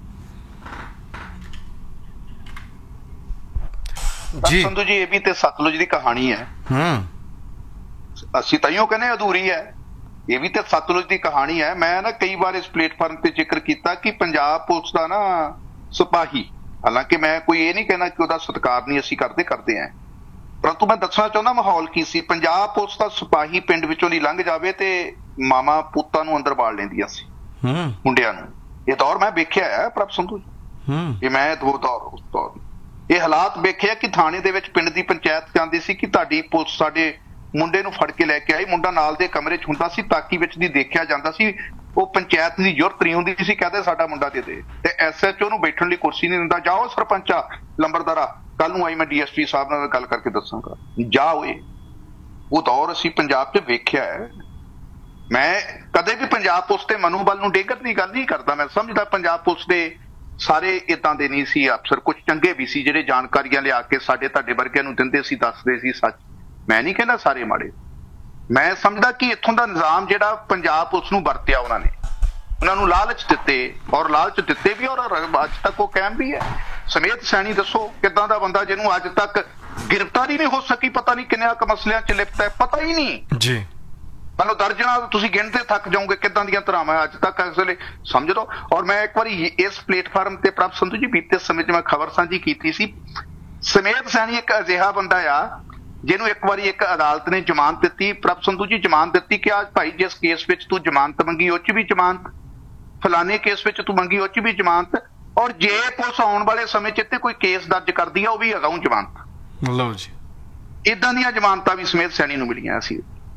ਜੀ। ਸੰਧੂ ਜੀ, ਇਹ ਵੀ ਤੇ ਸਤਲੁਜ ਦੀ ਕਹਾਣੀ ਹੈ। ਹੂੰ, ਅਸੀਂ ਤਾਈਓ ਕਹਿੰਦੇ ਅਧੂਰੀ ਹੈ। ਇਹ ਵੀ ਤੇ ਸਤਲੁਜ ਦੀ ਕਹਾਣੀ ਹੈ। ਮੈਂ ਨਾ ਕਈ ਵਾਰ ਇਸ ਪਲੇਟਫਾਰਮ ਤੇ ਜ਼ਿਕਰ ਕੀਤਾ ਕਿ ਪੰਜਾਬ ਪੁਲਿਸ ਦਾ ਨਾ ਸਿਪਾਹੀ, ਹਾਲਾਂਕਿ ਮੈਂ ਕੋਈ ਇਹ ਨਹੀਂ ਕਹਿਣਾ ਕਿ ਉਹਦਾ ਸਤਿਕਾਰ ਨਹੀਂ ਅਸੀਂ ਕਰਦੇ ਕਰਦੇ ਆਂ, ਪਰੰਤੂ ਮੈਂ ਦੱਸਣਾ ਚਾਹੁੰਦਾ ਮਾਹੌਲ ਕੀ ਸੀ। ਪੰਜਾਬ ਪੁਲਿਸ ਦਾ ਸਿਪਾਹੀ ਪਿੰਡ ਵਿੱਚੋਂ ਦੀ ਲੰਘ ਜਾਵੇ ਤੇ ਮਾਮਾ ਪੁੱਤਾਂ ਨੂੰ ਅੰਦਰ ਬਾੜ ਲੈਂਦੀਆਂ ਸੀ, ਮੁੰਡਿਆਂ ਨੂੰ। ਇਹ ਦੌਰ ਮੈਂ ਵੇਖਿਆ ਹੈ ਪ੍ਰਭ ਸੰਧੂ ਜੀ, ਇਹ ਮੈਂ ਦੋ ਦੌਰ ਉਸ ਦੌਰ ਇਹ ਹਾਲਾਤ ਵੇਖਿਆ ਕਿ ਥਾਣੇ ਦੇ ਵਿੱਚ ਪਿੰਡ ਦੀ ਪੰਚਾਇਤ ਜਾਂਦੀ ਸੀ ਕਿ ਤੁਹਾਡੀ ਪੁਲਿਸ ਸਾਡੇ ਮੁੰਡੇ ਨੂੰ ਫੜ ਕੇ ਲੈ ਕੇ ਆਈ। ਮੁੰਡਾ ਨਾਲ ਦੇ ਕਮਰੇ 'ਚ ਹੁੰਦਾ ਸੀ, ਤਾਕੀ ਵਿੱਚ ਦੀ ਦੇਖਿਆ ਜਾਂਦਾ ਸੀ। ਉਹ ਪੰਚਾਇਤ ਦੀ ਜ਼ਰੂਰਤ ਨਹੀਂ ਹੁੰਦੀ ਸੀ, ਕਹਿੰਦੇ ਸਾਡਾ ਮੁੰਡਾ ਦੇ ਦੇ। ਤੇ ਐਸ ਐਚ ਓ ਨੂੰ ਬੈਠਣ ਲਈ ਕੁਰਸੀ ਨਹੀਂ ਦਿੰਦਾ, ਜਾਓ ਸਰਪੰਚਾ ਲੰਬਰਦਾਰਾ, ਕੱਲ ਨੂੰ ਆਈ ਮੈਂ ਡੀ ਐਸ ਪੀ ਸਾਹਿਬ ਨਾਲ ਗੱਲ ਕਰਕੇ ਦੱਸਾਂਗਾ, ਜਾ ਹੋਏ। ਉਹ ਦੌਰ ਅਸੀਂ ਪੰਜਾਬ 'ਚ ਵੇਖਿਆ ਹੈ। ਮੈਂ ਕਦੇ ਵੀ ਪੰਜਾਬ ਪੁਲਿਸ ਤੇ ਮਨੋਬਲ ਨੂੰ ਡੇਗਣ ਦੀ ਗੱਲ ਨਹੀਂ ਕਰਦਾ। ਮੈਂ ਸਮਝਦਾ ਪੰਜਾਬ ਪੁਲਿਸ ਦੇ ਸਾਰੇ ਏਦਾਂ ਦੇ ਨਹੀਂ ਸੀ ਅਫਸਰ, ਕੁਝ ਚੰਗੇ ਵੀ ਸੀ ਜਿਹੜੇ ਜਾਣਕਾਰੀਆਂ ਲਿਆ ਕੇ ਸਾਡੇ ਤੁਹਾਡੇ ਵਰਗਿਆਂ ਨੂੰ ਦਿੰਦੇ ਸੀ, ਦੱਸਦੇ ਸੀ ਸੱਚ। ਮੈਂ ਨਹੀਂ ਕਹਿੰਦਾ ਸਾਰੇ ਮਾੜੇ। ਮੈਂ ਸਮਝਦਾ ਕਿ ਇੱਥੋਂ ਦਾ ਨਿਜ਼ਾਮ ਜਿਹੜਾ ਪੰਜਾਬ ਪੁਲਿਸ ਨੂੰ ਵਰਤਿਆ ਉਹਨਾਂ ਨੇ, ਉਹਨਾਂ ਨੂੰ ਲਾਲਚ ਦਿੱਤੇ ਔਰ ਲਾਲਚ ਦਿੱਤੇ ਵੀ, ਔਰ ਅੱਜ ਤੱਕ ਉਹ ਕਾਇਮ ਵੀ ਹੈ। ਸਮੇਤ ਸੈਣੀ ਦੱਸੋ ਕਿੱਦਾਂ ਦਾ ਬੰਦਾ ਜਿਹਨੂੰ ਅੱਜ ਤੱਕ ਗ੍ਰਿਫਤਾਰੀ ਨਹੀਂ ਹੋ ਸਕੀ, ਪਤਾ ਨਹੀਂ ਕਿੰਨਿਆਂ ਕੁ ਮਸਲਿਆਂ 'ਚ ਲਿਪਤ ਹੈ, ਪਤਾ ਹੀ ਨਹੀਂ ਜੀ। ਮੈਨੂੰ ਦਰਜਨਾਂ ਤੁਸੀਂ ਗਿਣਦੇ ਥੱਕ ਜਾਓਗੇ ਕਿੱਦਾਂ ਦੀਆਂ ਧਰਾਵਾਂ ਅੱਜ ਤੱਕ ਇਸ ਵੇਲੇ, ਸਮਝ ਲਓ। ਔਰ ਮੈਂ ਇੱਕ ਵਾਰੀ ਇਸ ਪਲੇਟਫਾਰਮ ਤੇ ਪ੍ਰਭ ਸੰਧੂ ਜੀ ਬੀਤੇ ਸਮੇਂ 'ਚ ਮੈਂ ਖਬਰ ਸਾਂਝੀ ਕੀਤੀ ਸੀ, ਸਮੇਤ ਸੈਣੀ ਇੱਕ ਅਜਿਹਾ ਬੰਦਾ ਆ ਜਿਹਨੂੰ ਇੱਕ ਵਾਰੀ ਇੱਕ ਅਦਾਲਤ ਨੇ ਜ਼ਮਾਨਤ ਦਿੱਤੀ, ਪ੍ਰਭ ਸੰਧੂ ਜੀ ਜ਼ਮਾਨਤ ਦਿੱਤੀ ਕਿ ਅੱਜ ਭਾਈ ਜਿਸ ਕੇਸ ਵਿੱਚ ਤੂੰ ਜ਼ਮਾਨਤ ਮੰਗੀ ਉਹ 'ਚ ਵੀ ਜ਼ਮਾਨਤ, ਫਲਾਣੇ ਕੇਸ ਵਿੱਚ ਤੂੰ ਮੰਗੀ ਉਹ 'ਚ ਵੀ ਜ਼ਮਾਨਤ, ਔਰ ਜੇ ਪੁਲਿਸ ਆਉਣ ਵਾਲੇ ਸਮੇਂ 'ਚ ਇੱਥੇ ਕੋਈ ਕੇਸ ਦਰਜ ਕਰਦੀ ਆ ਉਹ ਵੀ ਅਗਾਊਂ ਜ਼ਮਾਨਤ। ਲਓ ਜੀ, ਏਦਾਂ ਦੀਆਂ ਜ਼ਮਾਨਤਾਂ ਵੀ ਸਮੇਤ ਸੈਣੀ ਨੂੰ ਮਿਲੀਆਂ ਸੀ।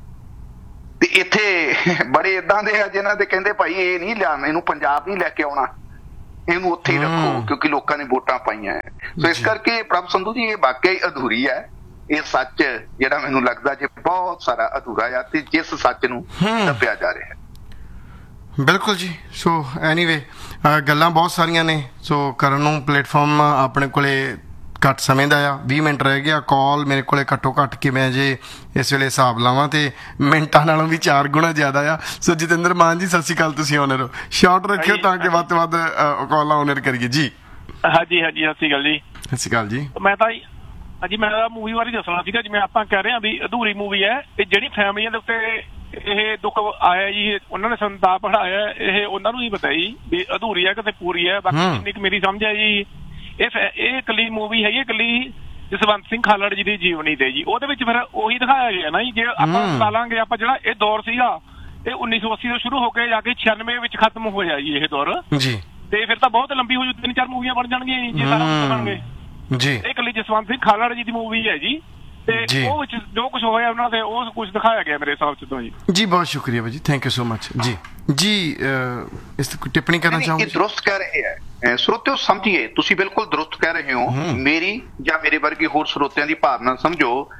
ਤੇ ਇੱਥੇ ਬੜੇ ਏਦਾਂ ਦੇ ਆ ਜਿਨ੍ਹਾਂ ਦੇ ਕਹਿੰਦੇ ਭਾਈ ਇਹ ਨਹੀਂ ਲਿਆਉਣਾ, ਇਹਨੂੰ ਪੰਜਾਬ ਨਹੀਂ ਲੈ ਕੇ ਆਉਣਾ, ਇਹਨੂੰ ਉੱਥੇ ਹੀ ਰੱਖੋ ਕਿਉਂਕਿ ਲੋਕਾਂ ਨੇ ਵੋਟਾਂ ਪਾਈਆਂ ਹੈ। ਸੋ ਇਸ ਕਰਕੇ ਪ੍ਰਭ ਸੰਧੂ ਜੀ ਇਹ ਵਾਕਿਆ ਹੀ ਅਧੂਰੀ ਹੈ। ਇਹ ਸੱਚ ਜਿਹੜਾ ਮੈਨੂੰ ਲੱਗਦਾ ਜੇ ਬਹੁਤ ਸਾਰਾ ਅਧੂਰਾ ਆ ਤੇ ਜਿਸ ਸੱਚ ਨੂੰ ਦੱਬਿਆ ਜਾ ਰਿਹਾ ਹੈ। ਬਿਲਕੁਲ ਜੀ। ਸੋ ਐਨੀਵੇ ਗੱਲਾਂ ਬਹੁਤ ਸਾਰੀਆਂ ਨੇ, ਸੋ ਕਰਨ ਨੂੰ ਪਲੇਟਫਾਰਮ ਆਪਣੇ ਕੋਲੇ ਘੱਟ ਸਮੇਂ ਦਾ ਆ, ਵੀਹ ਮਿੰਟ ਰਹਿ ਗਿਆ। ਕਾਲ ਮੇਰੇ ਕੋਲੇ ਘੱਟੋ ਘੱਟ ਕਿ ਮੈਂ ਜੇ ਇਸ ਵੇਲੇ ਹਿਸਾਬ ਲਾਵਾਂ ਤੇ ਮਿੰਟਾਂ ਨਾਲੋਂ ਵੀ ਚਾਰ ਗੁਣਾ ਜ਼ਿਆਦਾ ਆ। ਸੋ ਜਤਿੰਦਰ ਮਾਨ ਜੀ ਸਤਿ ਸ਼੍ਰੀ ਅਕਾਲ, ਤੁਸੀਂ ਓਨਰ ਹੋ, ਸ਼ਾਰਟ ਰੱਖਿਓ ਤਾਂ ਕਿ ਵੱਧ ਤੋਂ ਵੱਧ ਕਾਲਾਂ ਓਨਰ ਕਰੀਏ ਜੀ। ਹਾਂਜੀ ਹਾਂਜੀ, ਸਤਿ ਸ਼੍ਰੀ ਅਕਾਲ ਜੀ। ਸਤਿ ਸ਼੍ਰੀ ਅਕਾਲ ਜੀ। ਮੈਂ ਤਾਂ ਹਾਂਜੀ ਮੈਂ ਤਾਂ ਮੂਵੀ ਬਾਰੇ ਦੱਸਣਾ ਸੀਗਾ, ਜਿਵੇਂ ਆਪਾਂ ਕਹਿ ਰਹੇ ਹਾਂ ਵੀ ਅਧੂਰੀ ਮੂਵੀ ਹੈ। ਇਹ ਜਿਹੜੀ ਫੈਮਲੀਆਂ ਦੇ ਉੱਤੇ ਇਹ ਦੁੱਖ ਆਇਆ ਜੀ, ਉਹਨਾਂ ਨੇ ਸੰਤਾਪ ਪੜਾਇਆ, ਇਹ ਉਹਨਾਂ ਨੂੰ ਹੀ ਪਤਾ ਜੀ ਵੀ ਅਧੂਰੀ ਹੈ ਕਿਤੇ ਪੂਰੀ ਹੈ। ਬਾਕੀ ਜਿੰਨੀ ਕੁ ਮੇਰੀ ਸਮਝ ਹੈ ਜੀ, ਇਹ ਇਹ ਇਕੱਲੀ ਮੂਵੀ ਹੈਗੀ, ਇਕੱਲੀ ਜਸਵੰਤ ਸਿੰਘ ਖਾਲੜ ਜੀ ਦੀ ਜੀਵਨੀ ਤੇ ਜੀ। ਉਹਦੇ ਵਿੱਚ ਫਿਰ ਉਹੀ ਦਿਖਾਇਆ ਗਿਆ ਨਾ ਜੀ, ਜੇ ਆਪਾਂ ਲਾ ਲਾਂਗੇ ਆਪਾਂ ਜਿਹੜਾ ਇਹ ਦੌਰ ਸੀਗਾ ਇਹ ਉੱਨੀ ਸੌ ਅੱਸੀ ਤੋਂ ਸ਼ੁਰੂ ਹੋ ਕੇ ਜਾ ਕੇ ਛਿਆਨਵੇਂ ਵਿੱਚ ਖਤਮ ਹੋਇਆ ਜੀ ਇਹ ਦੌਰ ਜੀ। ਤੇ ਫਿਰ ਤਾਂ ਬਹੁਤ ਲੰਬੀ ਹੋ ਜੂ, ਤਿੰਨ ਚਾਰ ਮੂਵੀਆਂ ਬਣ ਜਾਣਗੀਆਂ ਜੀ ਜੇ ਸਾਰਾ ਕੁਝ ਬਣਨਗੇ ਜੀ। ਇਹ ਇਕੱਲੀ ਜਸਵੰਤ ਸਿੰਘ ਖਾਲੜ ਜੀ ਦੀ ਮੂਵੀ ਹੈ ਜੀ, ਤੇ ਉਹ ਵਿੱਚ ਜੋ ਕੁਝ ਹੋਇਆ ਉਹਨਾਂ ਦੇ ਉਹ ਕੁਝ ਦਿਖਾਇਆ ਗਿਆ ਮੇਰੇ ਹਿਸਾਬ ਚ ਤੋਂ ਜੀ। ਜੀ ਬਹੁਤ ਸ਼ੁਕਰੀਆ ਭਾਜੀ, ਥੈਂਕ ਯੂ ਸੋ ਮਚ ਜੀ। ਜੀ ਇਸ ਤੇ ਕੋਈ ਟਿੱਪਣੀ ਕਰਨਾ ਚਾਹੋਗੇ? ਦਰੁਸਤ ਕਹਿ ਰਹੇ ਹੈ ਸਰੋਤਿਓ, ਸਮਝੀਏ ਤੁਸੀਂ ਬਿਲਕੁਲ ਦਰੁਸਤ ਕਹਿ ਰਹੇ ਹੋ। ਮੇਰੀ ਜਾਂ ਮੇਰੇ ਵਰਗੇ ਹੋਰ ਸਰੋਤਿਆਂ ਦੀ ਭਾਵਨਾ ਸਮਝੋ।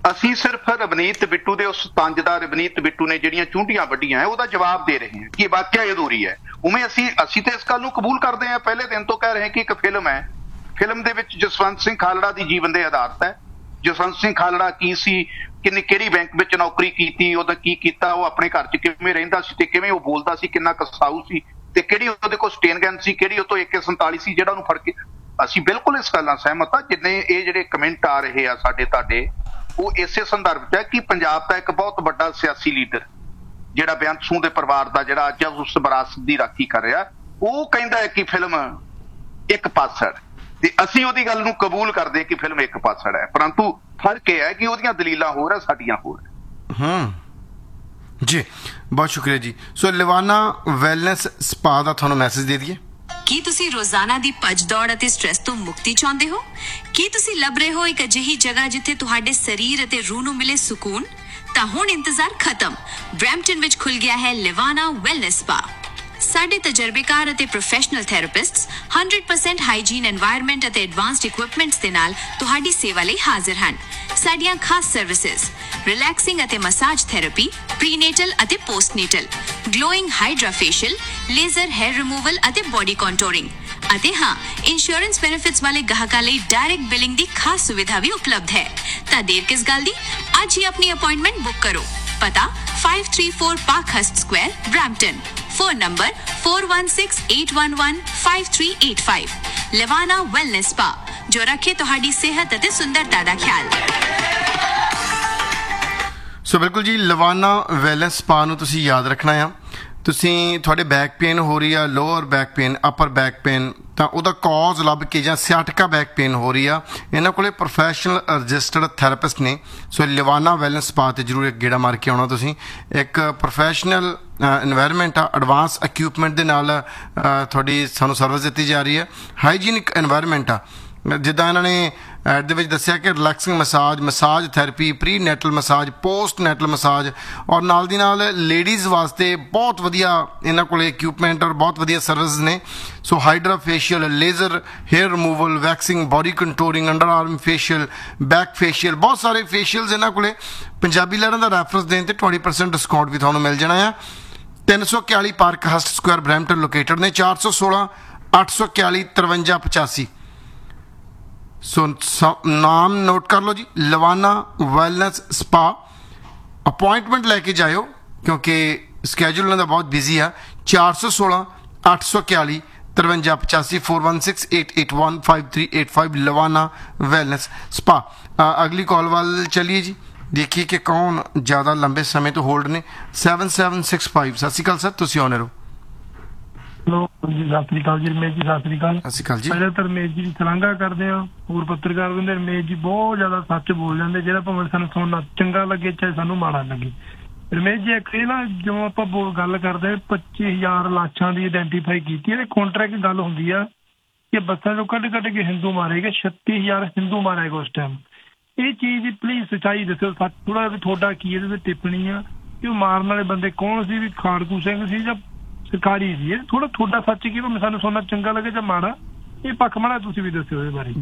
ਅਸੀਂ ਸਿਰਫ ਰਵਨੀਤ ਬਿੱਟੂ ਦੇ ਉਸ ਤੰਜ ਦਾ ਰਵਨੀਤ ਬਿੱਟੂ ਨੇ ਜਿਹੜੀਆਂ ਚੁੰਡੀਆਂ ਵੱਡੀਆਂ ਹੈ ਉਹਦਾ ਜਵਾਬ ਦੇ ਰਹੇ ਹਾਂ ਕਿ ਵਾਕਿਆ ਇਹ ਅਧੂਰੀ ਹੈ। ਉਵੇਂ ਅਸੀਂ ਅਸੀਂ ਤੇ ਇਸ ਗੱਲ ਨੂੰ ਕਬੂਲ ਕਰਦੇ ਹਾਂ, ਪਹਿਲੇ ਦਿਨ ਤੋਂ ਕਹਿ ਰਹੇ ਹਾਂ ਕਿ ਇੱਕ ਫਿਲਮ ਹੈ, ਫਿਲਮ ਦੇ ਵਿੱਚ ਜਸਵੰਤ ਸਿੰਘ ਖਾਲੜਾ ਦੀ ਜੀਵਨ ਦੇ ਆਧਾਰਿਤ ਹੈ। ਜਸਵੰਤ ਸਿੰਘ ਖਾਲੜਾ ਕੀ ਸੀ, ਕਿੰਨੀ ਕਿਹੜੀ ਬੈਂਕ ਵਿੱਚ ਨੌਕਰੀ ਕੀਤੀ, ਉਹਦਾ ਕੀ ਕੀਤਾ, ਉਹ ਆਪਣੇ ਘਰ 'ਚ ਕਿਵੇਂ ਰਹਿੰਦਾ ਸੀ ਤੇ ਕਿਵੇਂ ਉਹ ਬੋਲਦਾ ਸੀ, ਕਿੰਨਾ ਕਸਾਊ ਸੀ ਤੇ ਕਿਹੜੀ ਉਹਦੇ ਕੋਲ ਸਟੇਨ ਗਨ ਸੀ, ਕਿਹੜੀ ਉਹ ਤੋਂ ਏ ਕੇ ਸੰਤਾਲੀ ਸੀ ਜਿਹੜਾ ਉਹਨੂੰ ਫੜ ਕੇ। ਅਸੀਂ ਬਿਲਕੁਲ ਇਸ ਗੱਲ ਨਾਲ ਸਹਿਮਤ ਹਾਂ। ਜਿੰਨੇ ਇਹ ਜਿਹੜੇ ਕਮੈਂਟ ਆ ਰਹੇ ਆ ਸਾਡੇ ਤੁਹਾਡੇ, ਉਹ ਇਸੇ ਸੰਦਰਭ 'ਚ ਹੈ ਕਿ ਪੰਜਾਬ ਦਾ ਇੱਕ ਬਹੁਤ ਵੱਡਾ ਸਿਆਸੀ ਲੀਡਰ ਜਿਹੜਾ ਬੇਅੰਤ ਸਿੰਘ ਦੇ ਪਰਿਵਾਰ ਦਾ ਜਿਹੜਾ ਅੱਜ ਉਸ ਵਿਰਾਸਤ ਦੀ ਰਾਖੀ ਕਰ ਰਿਹਾ, ਉਹ ਕਹਿੰਦਾ ਹੈ ਕਿ ਫਿਲਮ ਇੱਕ ਪਾਸੜ, ਤੇ ਅਸੀਂ ਉਹਦੀ ਗੱਲ ਨੂੰ ਕਬੂਲ ਕਰਦੇ ਕਿ ਫਿਲਮ ਇੱਕ ਪਾਸੜ ਹੈ, ਪਰੰਤੂ ਫਰਕ ਇਹ ਹੈ ਕਿ ਉਹਦੀਆਂ ਦਲੀਲਾਂ ਹੋਰ ਹੈ, ਸਾਡੀਆਂ ਹੋਰ ਹੈ। ਹੂੰ ਜੀ, ਬਹੁਤ ਸ਼ੁਕਰੀਆ ਜੀ। ਸੋ ਲਿਵਾਨਾ ਵੈਲਨੈਸ ਸਪਾ ਦਾ ਤੁਹਾਨੂੰ ਮੈਸੇਜ ਦੇ ਦਈਏ। ਕੀ ਤੁਸੀਂ ਰੋਜ਼ਾਨਾ ਦੀ ਭੱਜ ਦੌੜ ਅਤੇ ਸਟ੍ਰੈਸ ਤੋਂ ਮੁਕਤੀ ਚਾਹੁੰਦੇ ਹੋ? ਕੀ ਤੁਸੀਂ ਲੱਭ ਰਹੇ ਹੋ ਇੱਕ ਅਜਿਹੀ ਜਗ੍ਹਾ ਜਿੱਥੇ ਤੁਹਾਡੇ ਸਰੀਰ ਅਤੇ ਰੂਹ ਨੂੰ ਮਿਲੇ ਸਕੂਨ? ਤਾਂ ਹੁਣ ਇੰਤਜ਼ਾਰ ਖਤਮ। ਬਰੈਂਪਟਨ ਵਿੱਚ ਖੁੱਲ ਗਿਆ ਹੈ ਲਿਵਾਨਾ ਵੈਲਨੈਸ ਸਪਾ। ਸਾਡੇ ਤਜਰਬੇਕਾਰ ਅਤੇ professional ਥੈਰੇਪਿਸਟਸ one hundred percent hygiene environment ਅਤੇ ਐਡਵਾਂਸਡ ਇਕਵਿਪਮੈਂਟਸ ਦੇ ਨਾਲ ਤੁਹਾਡੀ ਸੇਵਾ ਲਈ ਹਾਜ਼ਰ ਹਨ। ਸਾਡੀਆਂ ਖਾਸ ਸਰਵਿਸਿਜ਼ ਰਿਲੈਕਸਿੰਗ ਅਤੇ ਮਸਾਜ ਥੈਰੇਪੀ, ਪ੍ਰੀਨੇਟਲ ਅਤੇ ਪੋਸਟਨੇਟਲ, glowing hydra facial, laser hair removal ਅਤੇ ਬੋਡੀ ਕੰਟੂਰਿੰਗ, ਅਤੇ ਹਾਂ, ਇੰਸ਼ੋਰੈਂਸ ਬੈਨੀਫਿਟਸ ਵਾਲੇ ਗਾਹਕਾਂ ਲਈ ਡਾਇਰੈਕਟ ਬਿਲਿੰਗ ਦੀ ਖਾਸ ਸੁਵਿਧਾ ਵੀ ਉਪਲਬਧ ਹੈ। ਤਾਂ ਦੇਰ ਕਿਸ ਗੱਲ ਦੀ, ਅੱਜ ਹੀ ਆਪਣੀ ਅਪਾਇੰਟਮੈਂਟ ਬੁੱਕ ਕਰੋ। ਪਤਾ five three four Parkhurst Square, Brampton. Phone number four one six eight one one five three eight five. Livana Wellness Spa, ਜੋ ਰੱਖੇ ਤੁਹਾਡੀ ਸਿਹਤ ਅਤੇ ਸੁੰਦਰਤਾ ਦਾ ਖਿਆਲ। ਸੋ ਬਿਲਕੁਲ ਜੀ, ਲਿਵਾਨਾ ਵੈਲਨੈਸ ਸਪਾ ਨੂੰ ਤੁਸੀਂ ਯਾਦ ਰੱਖਣਾ ਆ। ਤੁਸੀਂ ਤੁਹਾਡੇ ਬੈਕ ਪੇਨ ਹੋ ਰਹੀ ਆ, ਲੋਅਰ ਬੈਕ ਪੇਨ, ਅਪਰ ਬੈਕ ਪੇਨ, ਤਾਂ ਉਹਦਾ ਕੌਜ਼ ਲੱਭ ਕੇ, ਜਾਂ ਸਿਆਟਕਾ ਬੈਕ ਪੇਨ ਹੋ ਰਹੀ ਆ, ਇਹਨਾਂ ਕੋਲੇ ਪ੍ਰੋਫੈਸ਼ਨਲ ਰਜਿਸਟਰਡ ਥੈਰੇਪਿਸਟ ਨੇ। ਸੋ ਲਿਵਾਨਾ ਵੈਲਨੈਸ ਸਪਾ ਤੇ ਜ਼ਰੂਰ ਇੱਕ ਗੇੜਾ ਮਾਰ ਕੇ ਆਉਣਾ ਤੁਸੀਂ। ਇੱਕ ਪ੍ਰੋਫੈਸ਼ਨਲ ਇਨਵਾਇਰਮੈਂਟ ਆ, ਐਡਵਾਂਸ ਇਕਵਿਪਮੈਂਟ ਦੇ ਨਾਲ ਤੁਹਾਡੀ ਸਾਨੂੰ ਸਰਵਿਸ ਦਿੱਤੀ ਜਾ ਰਹੀ ਹੈ। ਹਾਈਜੀਨਿਕ ਇਨਵਾਇਰਮੈਂਟ ਆ, ਜਿੱਦਾਂ ਇਹਨਾਂ ਨੇ ਐਡ ਦੇ ਵਿੱਚ ਦੱਸਿਆ ਕਿ relaxing massage, massage therapy, pre ਨੈਟਲ massage, post ਨੈਟਲ massage, ਔਰ ਨਾਲ ਦੀ ਨਾਲ ਲੇਡੀਜ਼ ਵਾਸਤੇ ਬਹੁਤ ਵਧੀਆ ਇਹਨਾਂ ਕੋਲ ਇਕਵਿਪਮੈਂਟ ਔਰ ਬਹੁਤ ਵਧੀਆ ਸਰਵਿਸ ਨੇ। ਸੋ hydra facial, laser hair removal, waxing, body ਕੰਟੂਰਿੰਗ, under ਆਰਮ ਫੇਸ਼ੀਅਲ, ਬੈਕ ਫੇਸ਼ੀਅਲ, ਬਹੁਤ ਸਾਰੇ ਫੇਸ਼ੀਅਲਸ ਇਹਨਾਂ ਕੋਲੇ। ਪੰਜਾਬੀ ਲਹਿਰਾਂ ਦਾ ਰੈਫਰੈਂਸ ਦੇਣ ਤੇ twenty percent ਡਿਸਕਾਊਂਟ ਵੀ ਤੁਹਾਨੂੰ ਮਿਲ ਜਾਣਾ ਆ। ਤਿੰਨ ਸੌ ਇਕਤਾਲੀ ਪਾਰਕਹਰਸਟ ਸਕੁਆਇਰ ਬਰੈਂਪਟਨ ਲੋਕੇਟਡ ਨੇ। ਚਾਰ ਸੌ ਸੋਲਾਂ ਅੱਠ ਸੌ ਇਕਤਾਲੀ ਤਰਵੰਜਾ ਪਚਾਸੀ। ਸੋ ਨਾਮ ਨੋਟ ਕਰ ਲਓ ਜੀ, ਲਿਵਾਨਾ ਵੈਲਨੈਸ ਸਪਾ। ਅਪੁਆਇੰਟਮੈਂਟ ਲੈ ਕੇ ਜਾਇਓ ਕਿਉਂਕਿ ਸਕੈਜੂਲ ਉਹਨਾਂ ਦਾ ਬਹੁਤ ਬਿਜ਼ੀ ਆ। ਚਾਰ ਸੌ ਸੋਲਾਂ ਅੱਠ ਸੌ ਇਕਤਾਲੀ ਤਰਵੰਜਾ ਪਚਾਸੀ, four one six eight eight one five three eight five, ਲਿਵਾਨਾ wellness spa. ਅਗਲੀ ਕਾਲ ਵੱਲ ਚਲੀਏ ਜੀ, ਦੇਖੀਏ ਕਿ ਕੌਣ ਜ਼ਿਆਦਾ ਲੰਬੇ ਸਮੇਂ ਤੋਂ ਹੋਲਡ ਨੇ। seven seven six five। ਸਤਿ ਸ਼੍ਰੀ ਅਕਾਲ ਸਰ, ਤੁਸੀਂ ਆਨਰ ਹੋ। ਹੈਲੋ ਜੀ, ਸਤਿ ਸ੍ਰੀ ਅਕਾਲ ਜੀ। ਰਮੇਸ਼ ਜੀ ਸਤਿ ਸ੍ਰੀ ਅਕਾਲ। ਸਤਿ ਸ਼੍ਰੀ ਅਕਾਲ ਜੀ। ਪਹਿਲਾਂ ਤਾਂ ਰਮੇਸ਼ ਜੀ ਦੀ ਸ਼ਲਾਘਾ ਕਰਦੇ ਆ। ਹੋਰ ਪੱਤਰਕਾਰ ਕਹਿੰਦੇ ਰਮੇਸ਼ ਜੀ ਬਹੁਤ ਜ਼ਿਆਦਾ ਸੱਚ ਬੋਲ ਜਾਂਦੇ, ਜਿਹੜਾ ਭਾਵੇਂ ਸਾਨੂੰ ਸੁਣਨਾ ਚੰਗਾ ਲੱਗੇ ਚਾਹੇ ਸਾਨੂੰ ਮਾੜਾ ਲੱਗੇ। ਰਮੇਸ਼ ਜੀ ਇੱਕ ਇਹ ਨਾ, ਜਿਵੇਂ ਆਪਾਂ ਬੋਲ ਗੱਲ ਕਰਦੇ ਪੱਚੀ ਹਜ਼ਾਰ ਲਾਸ਼ਾਂ ਦੀ ਆਇਡੈਂਟੀਫਾਈ ਕੀਤੀ, ਇਹਦੇ ਕੰਟਰੈਕਟ ਗੱਲ ਹੁੰਦੀ ਆ ਕਿ ਬੱਸਾਂ ਚੋਂ ਕੱਢ ਕੱਢ ਕੇ ਹਿੰਦੂ ਮਾਰੇ ਗਏ, ਛੱਤੀ ਹਜ਼ਾਰ ਹਿੰਦੂ ਮਾਰੇ ਗਏ ਉਸ ਟਾਈਮ। ਇਹ ਚੀਜ਼ ਦੀ ਪਲੀਜ਼ ਸੱਚਾਈ ਦੱਸਿਓ। ਸੱਚ ਥੋੜਾ ਵੀ ਤੁਹਾਡਾ ਕੀ ਇਹਦੇ ਤੇ ਟਿੱਪਣੀ ਆ ਕਿ ਉਹ ਮਾਰਨ ਵਾਲੇ ਬੰਦੇ ਕੌਣ ਸੀ, ਵੀ ਖਾੜਕੂ ਸਿੰਘ ਸੀ ਜਾਂ ਸਰਕਾਰੀ ਸੀ? ਇਹ ਥੋੜਾ ਤੁਹਾਡਾ ਸੱਚ ਕੀ, ਸਾਨੂੰ ਸੁਣਨਾ ਚੰਗਾ ਲੱਗੇ ਜਾਂ ਮਾੜਾ, ਇਹ ਪੱਖ ਮਾੜਾ ਤੁਸੀਂ ਵੀ ਦੱਸਿਓ ਇਹਦੇ ਬਾਰੇ।